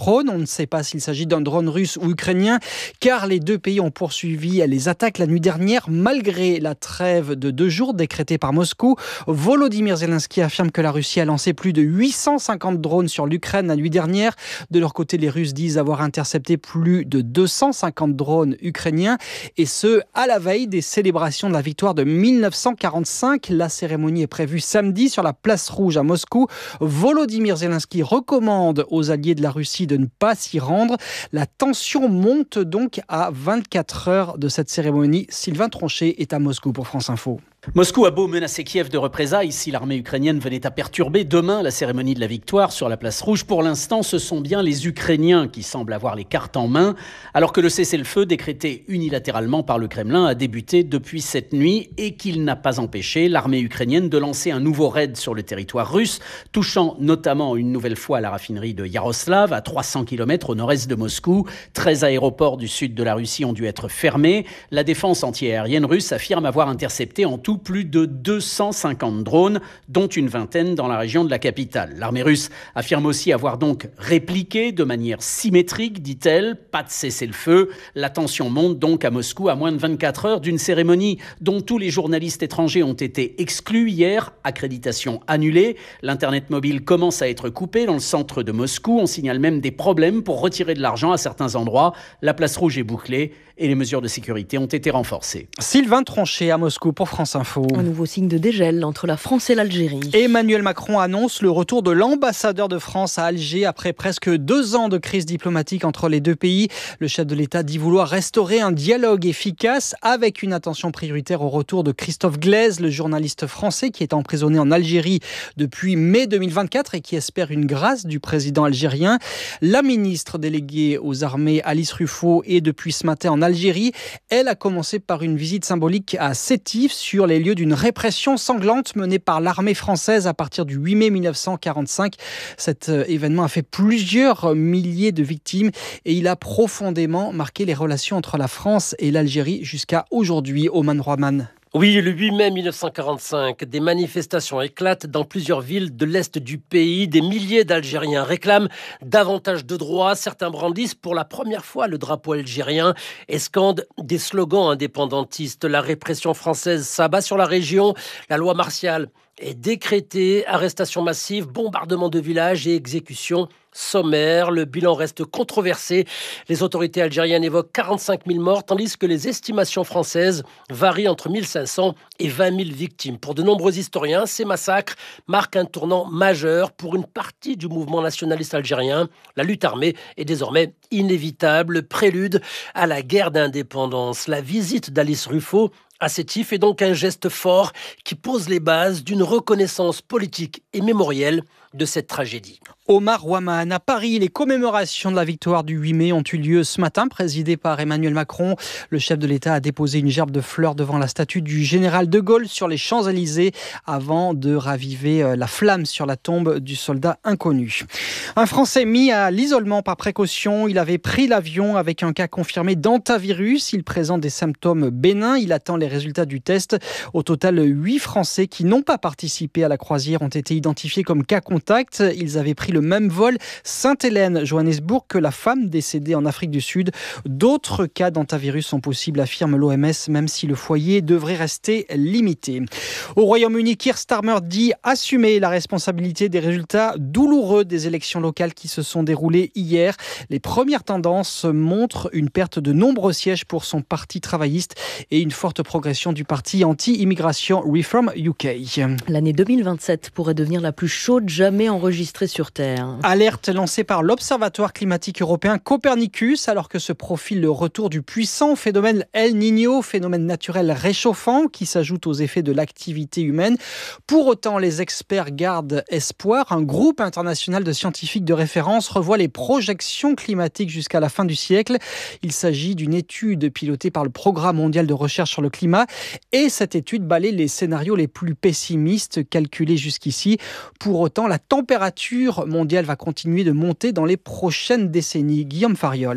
asynchrone. On ne sait pas s'il s'agit d'un drone russe ou ukrainien, car les deux pays ont poursuivi les attaques la nuit dernière, malgré la trêve de deux jours décrétée par Moscou. Volodymyr Zelensky affirme que la Russie a lancé plus de huit cent cinquante drones sur l'Ukraine la nuit dernière. De leur côté, les Russes disent avoir intercepté plus de deux cent cinquante drones ukrainiens, et ce, à la veille des célébrations de la victoire de mille neuf cent quarante-cinq. La cérémonie est prévue samedi sur la place Rouge à Moscou. Volodymyr Zelensky recommande aux alliés de la Russie de ne pas s'y rendre. La tension monte donc à vingt-quatre heures de cette cérémonie. Sylvain Tronchet est à Moscou pour France Info. Moscou a beau menacer Kiev de représailles si l'armée ukrainienne venait à perturber demain la cérémonie de la victoire sur la place Rouge. Pour l'instant, ce sont bien les Ukrainiens qui semblent avoir les cartes en main, alors que le cessez-le-feu décrété unilatéralement par le Kremlin a débuté depuis cette nuit et qu'il n'a pas empêché l'armée ukrainienne de lancer un nouveau raid sur le territoire russe, touchant notamment une nouvelle fois la raffinerie de Yaroslav, à trois cents kilomètres au nord-est de Moscou. treize aéroports du sud de la Russie ont dû être fermés. La défense antiaérienne russe affirme avoir intercepté en tout plus de deux cent cinquante drones, dont une vingtaine dans la région de la capitale. L'armée russe affirme aussi avoir donc répliqué de manière symétrique, dit-elle. Pas de cessez-le-feu. La tension monte donc à Moscou à moins de vingt-quatre heures d'une cérémonie dont tous les journalistes étrangers ont été exclus hier. Accréditation annulée. L'Internet mobile commence à être coupé dans le centre de Moscou. On signale même des problèmes pour retirer de l'argent à certains endroits. La place Rouge est bouclée et les mesures de sécurité ont été renforcées. Sylvain Tronchet à Moscou pour France Info. Un nouveau signe de dégel entre la France et l'Algérie. Emmanuel Macron annonce le retour de l'ambassadeur de France à Alger après presque deux ans de crise diplomatique entre les deux pays. Le chef de l'État dit vouloir restaurer un dialogue efficace avec une attention prioritaire au retour de Christophe Glaise, le journaliste français qui est emprisonné en Algérie depuis mai deux mille vingt-quatre et qui espère une grâce du président algérien. La ministre déléguée aux armées Alice Ruffaut est depuis ce matin en Algérie. Elle a commencé par une visite symbolique à Sétif sur les lieux d'une répression sanglante menée par l'armée française à partir du huit mai mille neuf cent quarante-cinq. Cet événement a fait plusieurs milliers de victimes et il a profondément marqué les relations entre la France et l'Algérie jusqu'à aujourd'hui. Oman Roman. Oui, le huit mai mille neuf cent quarante-cinq, des manifestations éclatent dans plusieurs villes de l'Est du pays. Des milliers d'Algériens réclament davantage de droits. Certains brandissent pour la première fois le drapeau algérien et scandent des slogans indépendantistes. La répression française s'abat sur la région. La loi martiale est décrétée. Arrestations massives, bombardements de villages et exécutions sommaires. Le bilan reste controversé. Les autorités algériennes évoquent quarante-cinq mille morts, tandis que les estimations françaises varient entre mille cinq cents et vingt mille victimes. Pour de nombreux historiens, ces massacres marquent un tournant majeur pour une partie du mouvement nationaliste algérien. La lutte armée est désormais inévitable, prélude à la guerre d'indépendance. La visite d'Alice Ruffaut à Sétif est donc un geste fort qui pose les bases d'une reconnaissance politique et mémorielle de cette tragédie. Omar Ouaman, à Paris, les commémorations de la victoire du huit mai ont eu lieu ce matin, présidées par Emmanuel Macron. Le chef de l'État a déposé une gerbe de fleurs devant la statue du général de Gaulle sur les Champs-Élysées avant de raviver la flamme sur la tombe du soldat inconnu. Un Français mis à l'isolement par précaution. Il avait pris l'avion avec un cas confirmé d'hantavirus. Il présente des symptômes bénins. Il attend les résultats du test. Au total, huit Français qui n'ont pas participé à la croisière ont été identifiés comme cas contact. Ils avaient pris le même vol Sainte-Hélène-Johannesburg que la femme décédée en Afrique du Sud. D'autres cas d'hantavirus sont possibles, affirme l'O M S, même si le foyer devrait rester limité. Au Royaume-Uni, Keir Starmer dit assumer la responsabilité des résultats douloureux des élections locales qui se sont déroulées hier. Les premières tendances montrent une perte de nombreux sièges pour son parti travailliste et une forte progression du parti anti-immigration Reform U K. L'année deux mille vingt-sept pourrait devenir la plus chaude jamais enregistrée sur Terre. Alerte lancée par l'Observatoire climatique européen Copernicus, alors que se profile le retour du puissant phénomène El Niño, phénomène naturel réchauffant qui s'ajoute aux effets de l'activité humaine. Pour autant, les experts gardent espoir. Un groupe international de scientifiques de référence revoit les projections climatiques jusqu'à la fin du siècle. Il s'agit d'une étude pilotée par le Programme mondial de recherche sur le climat et cette étude balaie les scénarios les plus pessimistes calculés jusqu'ici. Pour autant, la température mondiale va continuer de monter dans les prochaines décennies. Guillaume Fariol.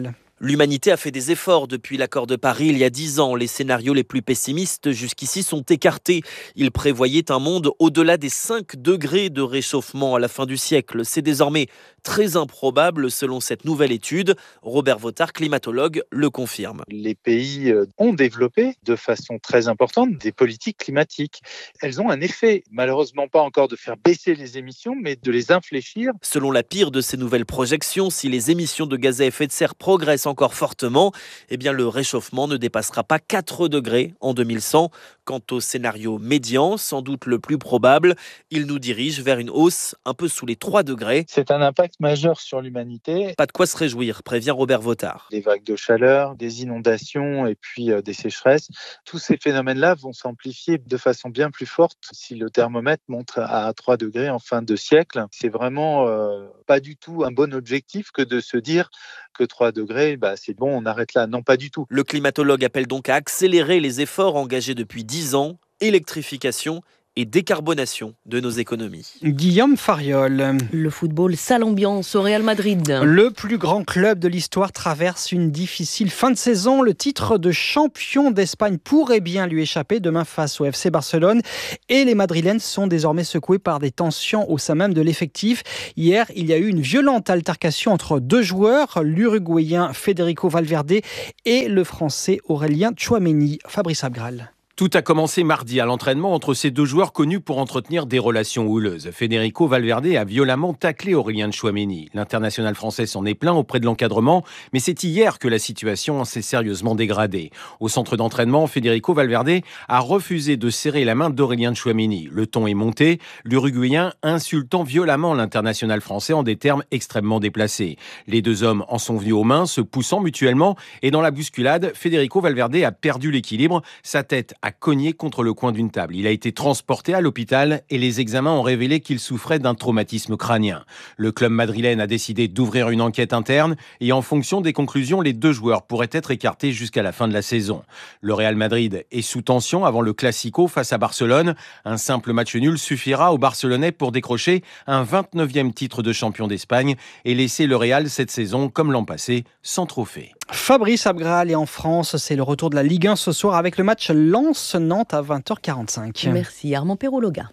L'humanité a fait des efforts depuis l'accord de Paris il y a dix ans. Les scénarios les plus pessimistes jusqu'ici sont écartés. Ils prévoyaient un monde au-delà des cinq degrés de réchauffement à la fin du siècle. C'est désormais très improbable selon cette nouvelle étude. Robert Vautard, climatologue, le confirme. Les pays ont développé de façon très importante des politiques climatiques. Elles ont un effet, malheureusement pas encore de faire baisser les émissions, mais de les infléchir. Selon la pire de ces nouvelles projections, si les émissions de gaz à effet de serre progressent encore fortement, eh bien le réchauffement ne dépassera pas quatre degrés en deux mille cent. Quant au scénario médian, sans doute le plus probable, il nous dirige vers une hausse un peu sous les trois degrés. C'est un impact majeur sur l'humanité. Pas de quoi se réjouir, prévient Robert Vautard. Des vagues de chaleur, des inondations et puis euh, des sécheresses, tous ces phénomènes-là vont s'amplifier de façon bien plus forte si le thermomètre monte à trois degrés en fin de siècle. C'est vraiment euh, pas du tout un bon objectif que de se dire que trois degrés, bah, c'est bon, on arrête là. Non, pas du tout. Le climatologue appelle donc à accélérer les efforts engagés depuis dix ans, électrification et décarbonation de nos économies. Guillaume Fariol. Le football, sale ambiance au Real Madrid. Le plus grand club de l'histoire traverse une difficile fin de saison. Le titre de champion d'Espagne pourrait bien lui échapper demain face au F C Barcelone. Et les Madrilènes sont désormais secoués par des tensions au sein même de l'effectif. Hier, il y a eu une violente altercation entre deux joueurs, l'Uruguayen Federico Valverde et le Français Aurélien Tchouaméni. Fabrice Abgral. Tout a commencé mardi à l'entraînement entre ces deux joueurs connus pour entretenir des relations houleuses. Federico Valverde a violemment taclé Aurélien Tchouaméni. L'international français s'en est plaint auprès de l'encadrement, mais c'est hier que la situation s'est sérieusement dégradée. Au centre d'entraînement, Federico Valverde a refusé de serrer la main d'Aurélien Tchouaméni. Le ton est monté, l'Uruguayen insultant violemment l'international français en des termes extrêmement déplacés. Les deux hommes en sont venus aux mains, se poussant mutuellement, et dans la bousculade, Federico Valverde a perdu l'équilibre. Sa tête a cogné contre le coin d'une table. Il a été transporté à l'hôpital et les examens ont révélé qu'il souffrait d'un traumatisme crânien. Le club madrilène a décidé d'ouvrir une enquête interne et en fonction des conclusions, les deux joueurs pourraient être écartés jusqu'à la fin de la saison. Le Real Madrid est sous tension avant le Classico face à Barcelone. Un simple match nul suffira aux Barcelonais pour décrocher un vingt-neuvième titre de champion d'Espagne et laisser le Real cette saison, comme l'an passé, sans trophée. Fabrice Abgral, et en France, c'est le retour de la Ligue un ce soir avec le match Lens-Nantes à vingt heures quarante-cinq. Merci Armand Perrologa.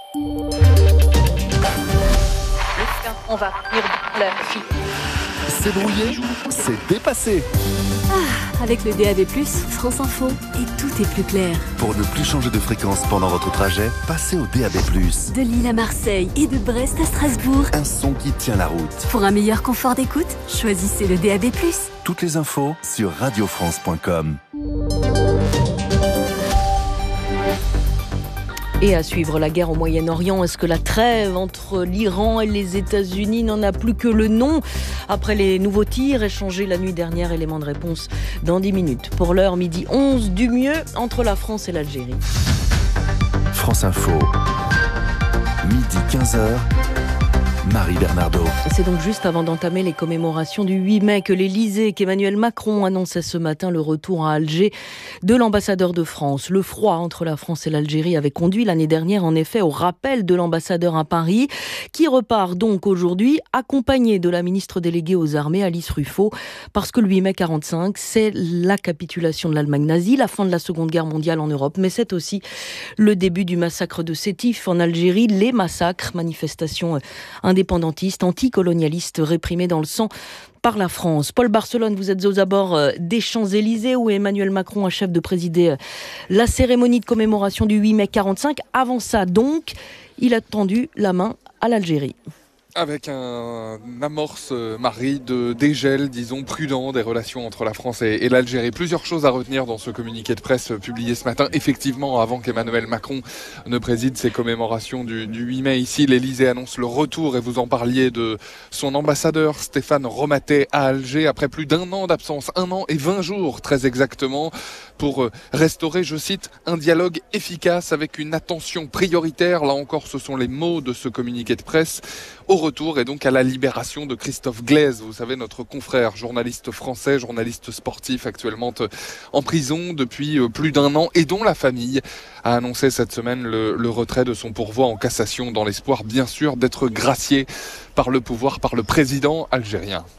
On va venir la fille. C'est brouillé, c'est dépassé. Ah, avec le D A B plus, France Info, et tout est plus clair. Pour ne plus changer de fréquence pendant votre trajet, passez au D A B plus. De Lille à Marseille et de Brest à Strasbourg. Un son qui tient la route. Pour un meilleur confort d'écoute, choisissez le D A B plus. Toutes les infos sur radio france point com. Et à suivre la guerre au Moyen-Orient, est-ce que la trêve entre l'Iran et les États-Unis n'en a plus que le nom? Après les nouveaux tirs échangés la nuit dernière, élément de réponse dans dix minutes. Pour l'heure, midi onze, du mieux entre la France et l'Algérie. France Info, midi quinze heures. Marie Bernardo. C'est donc juste avant d'entamer les commémorations du huit mai que l'Élysée, qu'Emmanuel Macron annonçait ce matin le retour à Alger de l'ambassadeur de France. Le froid entre la France et l'Algérie avait conduit l'année dernière en effet au rappel de l'ambassadeur à Paris, qui repart donc aujourd'hui accompagné de la ministre déléguée aux armées Alice Ruffo, parce que le huit mai quarante-cinq, c'est la capitulation de l'Allemagne nazie, la fin de la Seconde Guerre mondiale en Europe, mais c'est aussi le début du massacre de Sétif en Algérie, les massacres, manifestations indépendantistes, anticolonialistes réprimés dans le sang par la France. Paul Barcelone, vous êtes aux abords des Champs-Élysées où Emmanuel Macron achève de présider la cérémonie de commémoration du huit mai quarante-cinq. Avant ça donc, il a tendu la main à l'Algérie. Avec un amorce, Marie, de dégel, disons, prudent des relations entre la France et, et l'Algérie. Plusieurs choses à retenir dans ce communiqué de presse publié ce matin. Effectivement, avant qu'Emmanuel Macron ne préside ces commémorations du, du huit mai, ici, l'Élysée annonce le retour, et vous en parliez, de son ambassadeur Stéphane Romatet à Alger, après plus d'un an d'absence, un an et vingt jours très exactement, pour restaurer, je cite, un dialogue efficace avec une attention prioritaire. Là encore, ce sont les mots de ce communiqué de presse. Au retour et donc à la libération de Christophe Glaise, vous savez, notre confrère, journaliste français, journaliste sportif, actuellement en prison depuis plus d'un an, et dont la famille a annoncé cette semaine le, le retrait de son pourvoi en cassation, dans l'espoir bien sûr d'être gracié par le pouvoir, par le président algérien.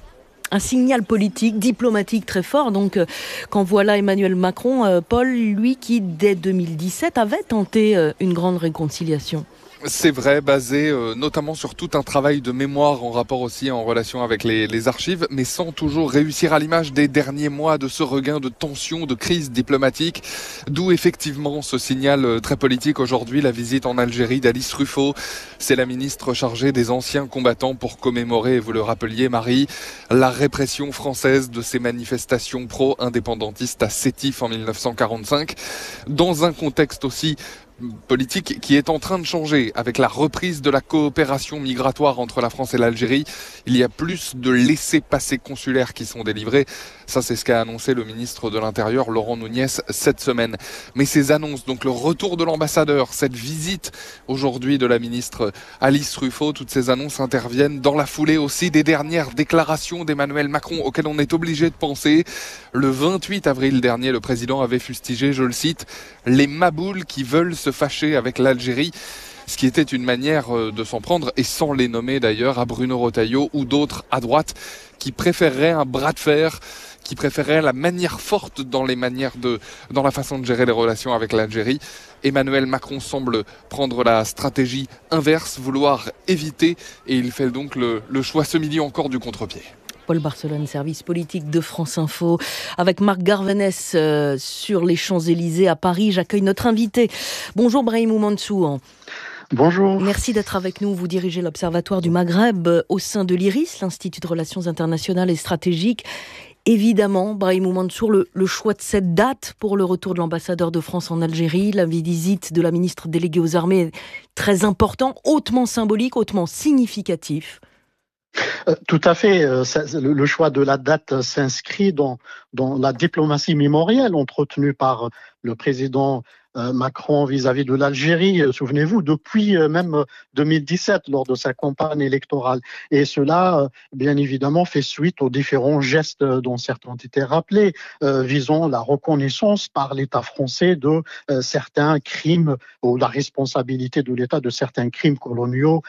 un signal politique, diplomatique très fort. Donc, euh, quand voilà Emmanuel Macron, euh, Paul, lui qui, dès deux mille dix-sept, avait tenté euh, une grande réconciliation. C'est vrai, basé euh, notamment sur tout un travail de mémoire en rapport aussi en relation avec les, les archives, mais sans toujours réussir à l'image des derniers mois de ce regain de tension, de crise diplomatique. D'où effectivement ce signal euh, très politique aujourd'hui, la visite en Algérie d'Alice Ruffo. C'est la ministre chargée des anciens combattants pour commémorer, vous le rappeliez Marie, la répression française de ces manifestations pro-indépendantistes à Sétif en mille neuf cent quarante-cinq. Dans un contexte aussi politique qui est en train de changer avec la reprise de la coopération migratoire entre la France et l'Algérie. Il y a plus de laissez-passer consulaires qui sont délivrés. Ça, c'est ce qu'a annoncé le ministre de l'Intérieur, Laurent Nunez, cette semaine. Mais ces annonces, donc le retour de l'ambassadeur, cette visite aujourd'hui de la ministre Alice Ruffo, toutes ces annonces interviennent dans la foulée aussi des dernières déclarations d'Emmanuel Macron auxquelles on est obligé de penser. Le vingt-huit avril dernier, le président avait fustigé, je le cite, « les maboules qui veulent se fâcher avec l'Algérie », ce qui était une manière de s'en prendre, et sans les nommer d'ailleurs, à Bruno Retailleau ou d'autres à droite qui préféreraient un bras de fer, qui préféreraient la manière forte dans les manières de, dans la façon de gérer les relations avec l'Algérie. Emmanuel Macron semble prendre la stratégie inverse, vouloir éviter, et il fait donc le, le choix ce midi encore du contre-pied. Paul Barcelone, service politique de France Info. Avec Marc Garvenès euh, sur les Champs-Élysées à Paris. J'accueille notre invité. Bonjour Brahimou Mansour. Bonjour. Merci d'être avec nous. Vous dirigez l'Observatoire du Maghreb euh, au sein de l'I R I S, l'Institut de Relations Internationales et Stratégiques. Évidemment, Brahimou Mansour, le, le choix de cette date pour le retour de l'ambassadeur de France en Algérie, la visite de la ministre déléguée aux armées est très important, hautement symbolique, hautement significatif. Euh, tout à fait. Euh, ça, le, le choix de la date s'inscrit dans, dans la diplomatie mémorielle entretenue par le président euh, Macron vis-à-vis de l'Algérie. Euh, souvenez-vous, depuis euh, même deux mille dix-sept, lors de sa campagne électorale. Et cela, euh, bien évidemment, fait suite aux différents gestes dont certains ont été rappelés, euh, visant la reconnaissance par l'État français de euh, certains crimes, ou la responsabilité de l'État de certains crimes coloniaux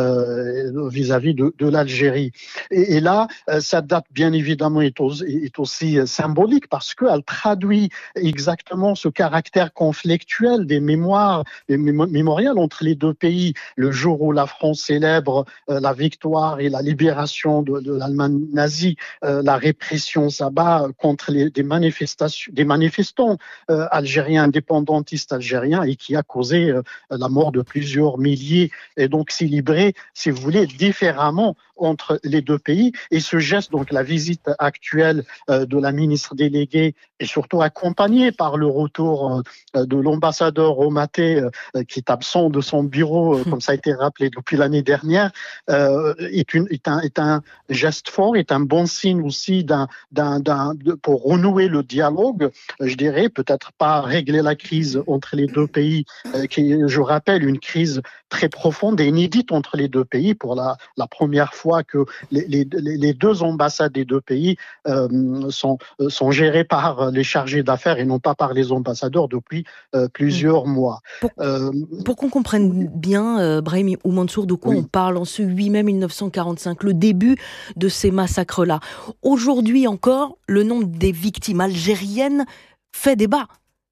euh, vis-à-vis de, de l'Algérie. Et, et là, euh, cette date, bien évidemment, est, au, est aussi symbolique parce qu'elle traduit exactement ce caractère conflictuel des mémoires, des mémoriales entre les deux pays. Le jour où la France célèbre euh, la victoire et la libération de, de l'Allemagne nazie, euh, la répression s'abat contre les, des manifestations, des manifestants euh, algériens, indépendantistes algériens, et qui a causé euh, la mort de plusieurs milliers, et donc célébré, si vous voulez, différemment entre les deux pays. Et ce geste, donc la visite actuelle euh, de la ministre déléguée, est surtout accompagnée par le retour euh, de l'ambassadeur Omaté, euh, qui est absent de son bureau, euh, comme ça a été rappelé depuis l'année dernière, euh, est, une, est, un, est un geste fort, est un bon signe aussi d'un, d'un, d'un, de, pour renouer le dialogue, je dirais, peut-être pas régler la crise entre les deux pays, euh, qui est, je rappelle, une crise très profonde et inédite entre les deux pays pour la, la première fois que les, les, les deux ambassades des deux pays euh, sont, sont gérées par les chargés d'affaires et non pas par les ambassadeurs depuis euh, plusieurs mois. Pour, euh, pour qu'on comprenne bien, euh, Brahim ou Mansour, de quoi oui. on parle en ce huit mai mille neuf cent quarante-cinq, le début de ces massacres-là. Aujourd'hui encore, le nombre des victimes algériennes fait débat.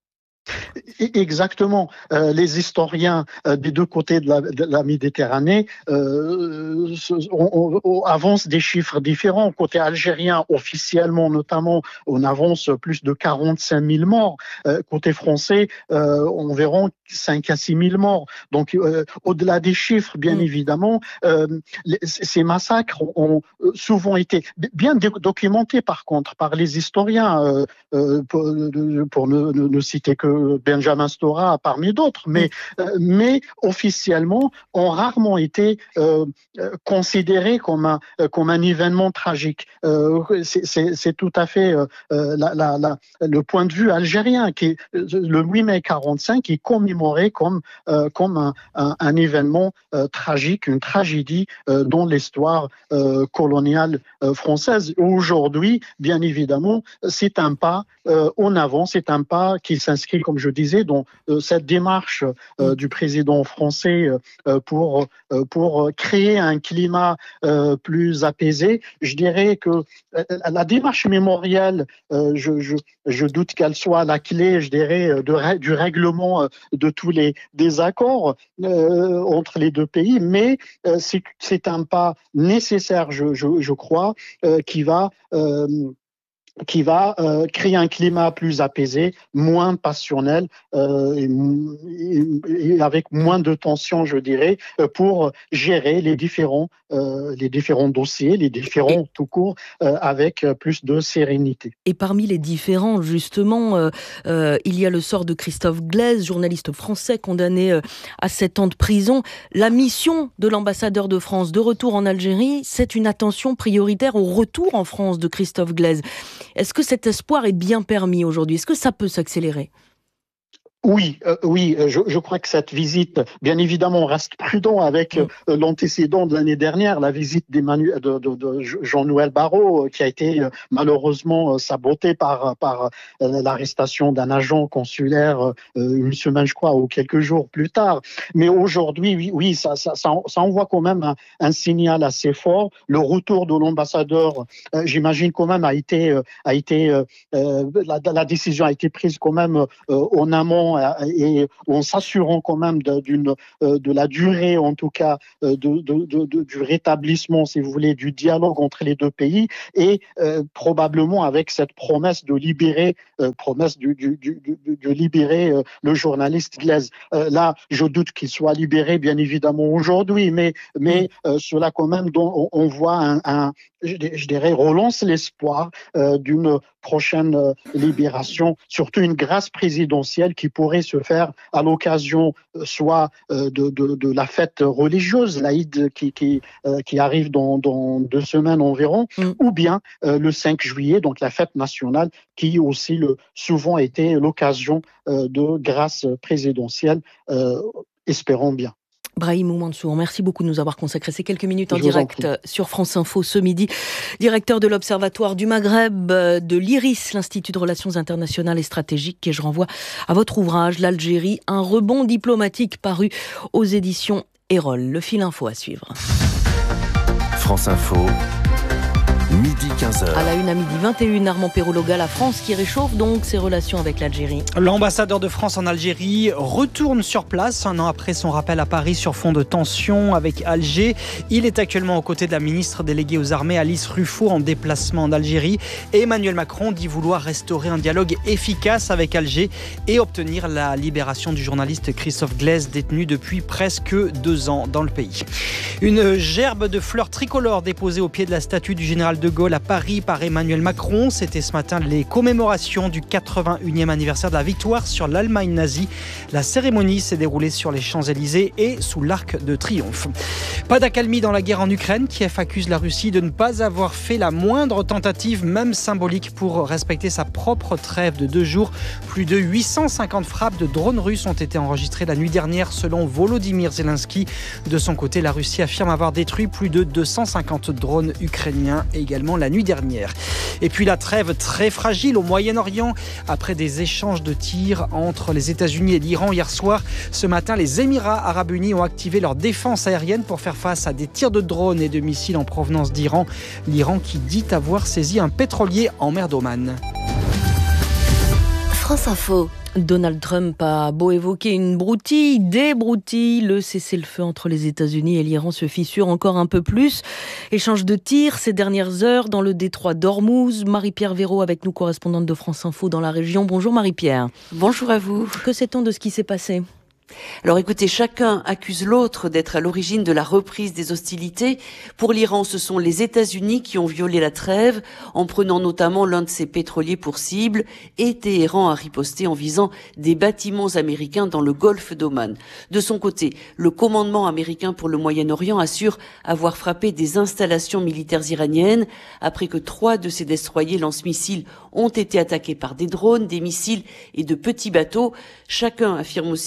Exactement. Euh, les historiens euh, des deux côtés de la, de la Méditerranée euh, on, on, on avance des chiffres différents. Côté algérien, officiellement notamment, on avance plus de quarante-cinq mille morts. Euh, côté français, euh, environ cinq à six mille morts. Donc, euh, au-delà des chiffres, bien mmh. évidemment, euh, les, ces massacres ont souvent été bien documentés, par contre, par les historiens, euh, euh, pour, pour ne, ne, ne citer que Benjamin Stora parmi d'autres, mais, euh, mais officiellement ont rarement été euh, considérés comme un, comme un événement tragique. Euh, c'est, c'est, c'est tout à fait euh, la, la, la, le point de vue algérien, qui est, le huit mai quarante-cinq, qui est commémoré comme, euh, comme un, un, un événement euh, tragique, une tragédie euh, dans l'histoire euh, coloniale euh, française. Aujourd'hui, bien évidemment, c'est un pas euh, en avant, c'est un pas qui s'inscrit comme je disais, dans euh, cette démarche euh, du président français euh, pour euh, pour créer un climat euh, plus apaisé. Je dirais que euh, la démarche mémorielle, euh, je, je je doute qu'elle soit la clé, je dirais, de, du règlement de tous les désaccords euh, entre les deux pays, mais euh, c'est, c'est un pas nécessaire, je, je, je crois, euh, qui va euh, qui va euh, créer un climat plus apaisé, moins passionnel euh, et, et avec moins de tension, je dirais, pour gérer les différents euh, les différents dossiers, les différents et, tout court, euh, avec plus de sérénité. Et parmi les différents, justement, euh, euh, il y a le sort de Christophe Glaise, journaliste français condamné euh, à sept ans de prison. La mission de l'ambassadeur de France de retour en Algérie, c'est une attention prioritaire au retour en France de Christophe Glaise. Est-ce que cet espoir est bien permis aujourd'hui ? Est-ce que ça peut s'accélérer ? Oui, euh, oui, je, je crois que cette visite, bien évidemment, on reste prudent avec euh, l'antécédent de l'année dernière, la visite d'Emmanuel, de, de, de Jean-Noël Barrot, euh, qui a été euh, malheureusement euh, sabotée par, par euh, l'arrestation d'un agent consulaire euh, une semaine, je crois, ou quelques jours plus tard. Mais aujourd'hui, oui, oui ça, ça, ça, ça envoie quand même un, un signal assez fort. Le retour de l'ambassadeur, euh, j'imagine quand même, a été, euh, a été, euh, la, la décision a été prise quand même euh, en amont et en s'assurant quand même de, d'une, de la durée, en tout cas, de, de, de, de, du rétablissement, si vous voulez, du dialogue entre les deux pays, et euh, probablement avec cette promesse de libérer, euh, promesse de, de, de, de, de libérer euh, le journaliste Glaise. Euh, là, je doute qu'il soit libéré, bien évidemment, aujourd'hui, mais, mais euh, cela quand même, dont on, on voit un, un je dirais, relance l'espoir euh, d'une prochaine euh, libération, surtout une grâce présidentielle qui pourrait se faire à l'occasion euh, soit euh, de, de, de la fête religieuse, l'Aïd qui, qui, euh, qui arrive dans, dans deux semaines environ, mm. ou bien euh, le cinq juillet, donc la fête nationale, qui aussi le, souvent été l'occasion euh, de grâce présidentielle, euh, espérons bien. Brahim Mansour, merci beaucoup de nous avoir consacré ces quelques minutes en direct sur France Info ce midi. Directeur de l'Observatoire du Maghreb, de l'I R I S, l'Institut de Relations Internationales et Stratégiques, et je renvoie à votre ouvrage, L'Algérie, un rebond diplomatique, paru aux éditions Erol. Le fil info à suivre. France Info. Midi quinze heures. À la une à midi vingt et une, Armand Perrologa, la France qui réchauffe donc ses relations avec l'Algérie. L'ambassadeur de France en Algérie retourne sur place un an après son rappel à Paris sur fond de tension avec Alger. Il est actuellement aux côtés de la ministre déléguée aux armées Alice Ruffo en déplacement en Algérie. Et Emmanuel Macron dit vouloir restaurer un dialogue efficace avec Alger et obtenir la libération du journaliste Christophe Glaise détenu depuis presque deux ans dans le pays. Une gerbe de fleurs tricolores déposée au pied de la statue du général de Gaulle à Paris par Emmanuel Macron. C'était ce matin les commémorations du quatre-vingt-unième anniversaire de la victoire sur l'Allemagne nazie. La cérémonie s'est déroulée sur les Champs-Élysées et sous l'Arc de Triomphe. Pas d'accalmie dans la guerre en Ukraine. Kiev accuse la Russie de ne pas avoir fait la moindre tentative, même symbolique, pour respecter sa propre trêve de deux jours. Plus de huit cent cinquante frappes de drones russes ont été enregistrées la nuit dernière selon Volodymyr Zelensky. De son côté, la Russie affirme avoir détruit plus de deux cent cinquante drones ukrainiens également la nuit dernière. Et puis la trêve très fragile au Moyen-Orient après des échanges de tirs entre les États-Unis et l'Iran hier soir. Ce matin, les Émirats arabes unis ont activé leur défense aérienne pour faire face à des tirs de drones et de missiles en provenance d'Iran. L'Iran qui dit avoir saisi un pétrolier en mer d'Oman. France Info. Donald Trump a beau évoquer une broutille, des broutilles, le cessez-le-feu entre les États-Unis et l'Iran se fissure encore un peu plus. Échange de tirs ces dernières heures dans le détroit d'Ormuz. Marie-Pierre Véraud avec nous, correspondante de France Info dans la région. Bonjour Marie-Pierre. Bonjour à vous. Que sait-on de ce qui s'est passé ? Alors écoutez, chacun accuse l'autre d'être à l'origine de la reprise des hostilités. Pour l'Iran, ce sont les États-Unis qui ont violé la trêve en prenant notamment l'un de ses pétroliers pour cible, et Téhéran a riposté en visant des bâtiments américains dans le golfe d'Oman. De son côté, le commandement américain pour le Moyen-Orient assure avoir frappé des installations militaires iraniennes après que trois de ses destroyers lance-missiles ont été attaqués par des drones, des missiles et de petits bateaux. Chacun affirme aussi avoir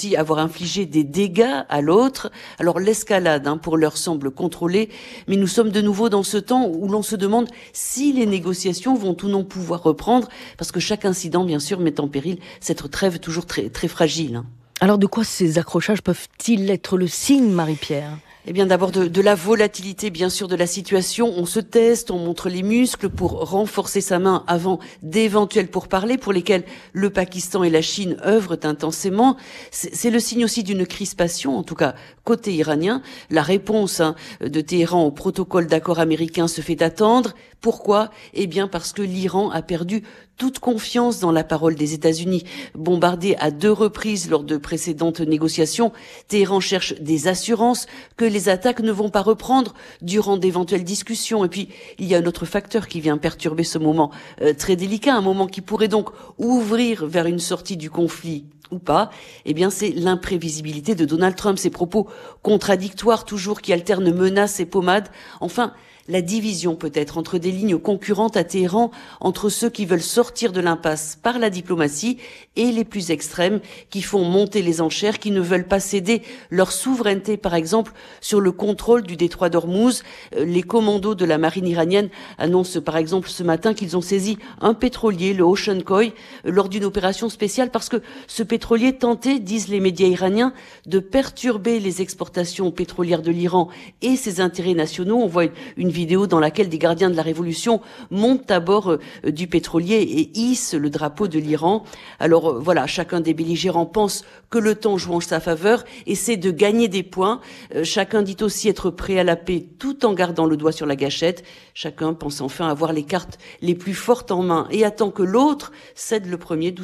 infliger des dégâts à l'autre. Alors l'escalade, hein, pour l'heure, semble contrôlée, mais nous sommes de nouveau dans ce temps où l'on se demande si les négociations vont ou non pouvoir reprendre, parce que chaque incident, bien sûr, met en péril cette trêve toujours très, très fragile. Hein. Alors de quoi ces accrochages peuvent-ils être le signe, Marie-Pierre ? Eh bien, d'abord de, de la volatilité, bien sûr, de la situation. On se teste, on montre les muscles pour renforcer sa main avant d'éventuels pourparlers pour lesquels le Pakistan et la Chine œuvrent intensément. C'est, c'est le signe aussi d'une crispation, en tout cas côté iranien. La réponse hein, de Téhéran au protocole d'accord américain se fait attendre. Pourquoi ? Eh bien, parce que l'Iran a perdu toute confiance dans la parole des États-Unis. Bombardé à deux reprises lors de précédentes négociations, Téhéran cherche des assurances que les attaques ne vont pas reprendre durant d'éventuelles discussions. Et puis, il y a un autre facteur qui vient perturber ce moment euh, très délicat, un moment qui pourrait donc ouvrir vers une sortie du conflit ou pas, eh bien c'est l'imprévisibilité de Donald Trump, ses propos contradictoires toujours qui alternent menaces et pommades. Enfin, la division peut-être entre des lignes concurrentes à Téhéran, entre ceux qui veulent sortir de l'impasse par la diplomatie et les plus extrêmes qui font monter les enchères, qui ne veulent pas céder leur souveraineté, par exemple, sur le contrôle du détroit d'Ormuz. Les commandos de la marine iranienne annoncent, par exemple, ce matin qu'ils ont saisi un pétrolier, le Ocean Koi, lors d'une opération spéciale parce que ce pétrolier tentait, disent les médias iraniens, de perturber les exportations pétrolières de l'Iran et ses intérêts nationaux. On voit une, une vidéo dans laquelle des gardiens de la révolution montent à bord euh, du pétrolier et hissent le drapeau de l'Iran. Alors euh, voilà, chacun des belligérants pense que le temps joue en sa faveur, essaie de gagner des points. Euh, chacun dit aussi être prêt à la paix tout en gardant le doigt sur la gâchette. Chacun pense enfin avoir les cartes les plus fortes en main et attend que l'autre cède le premier.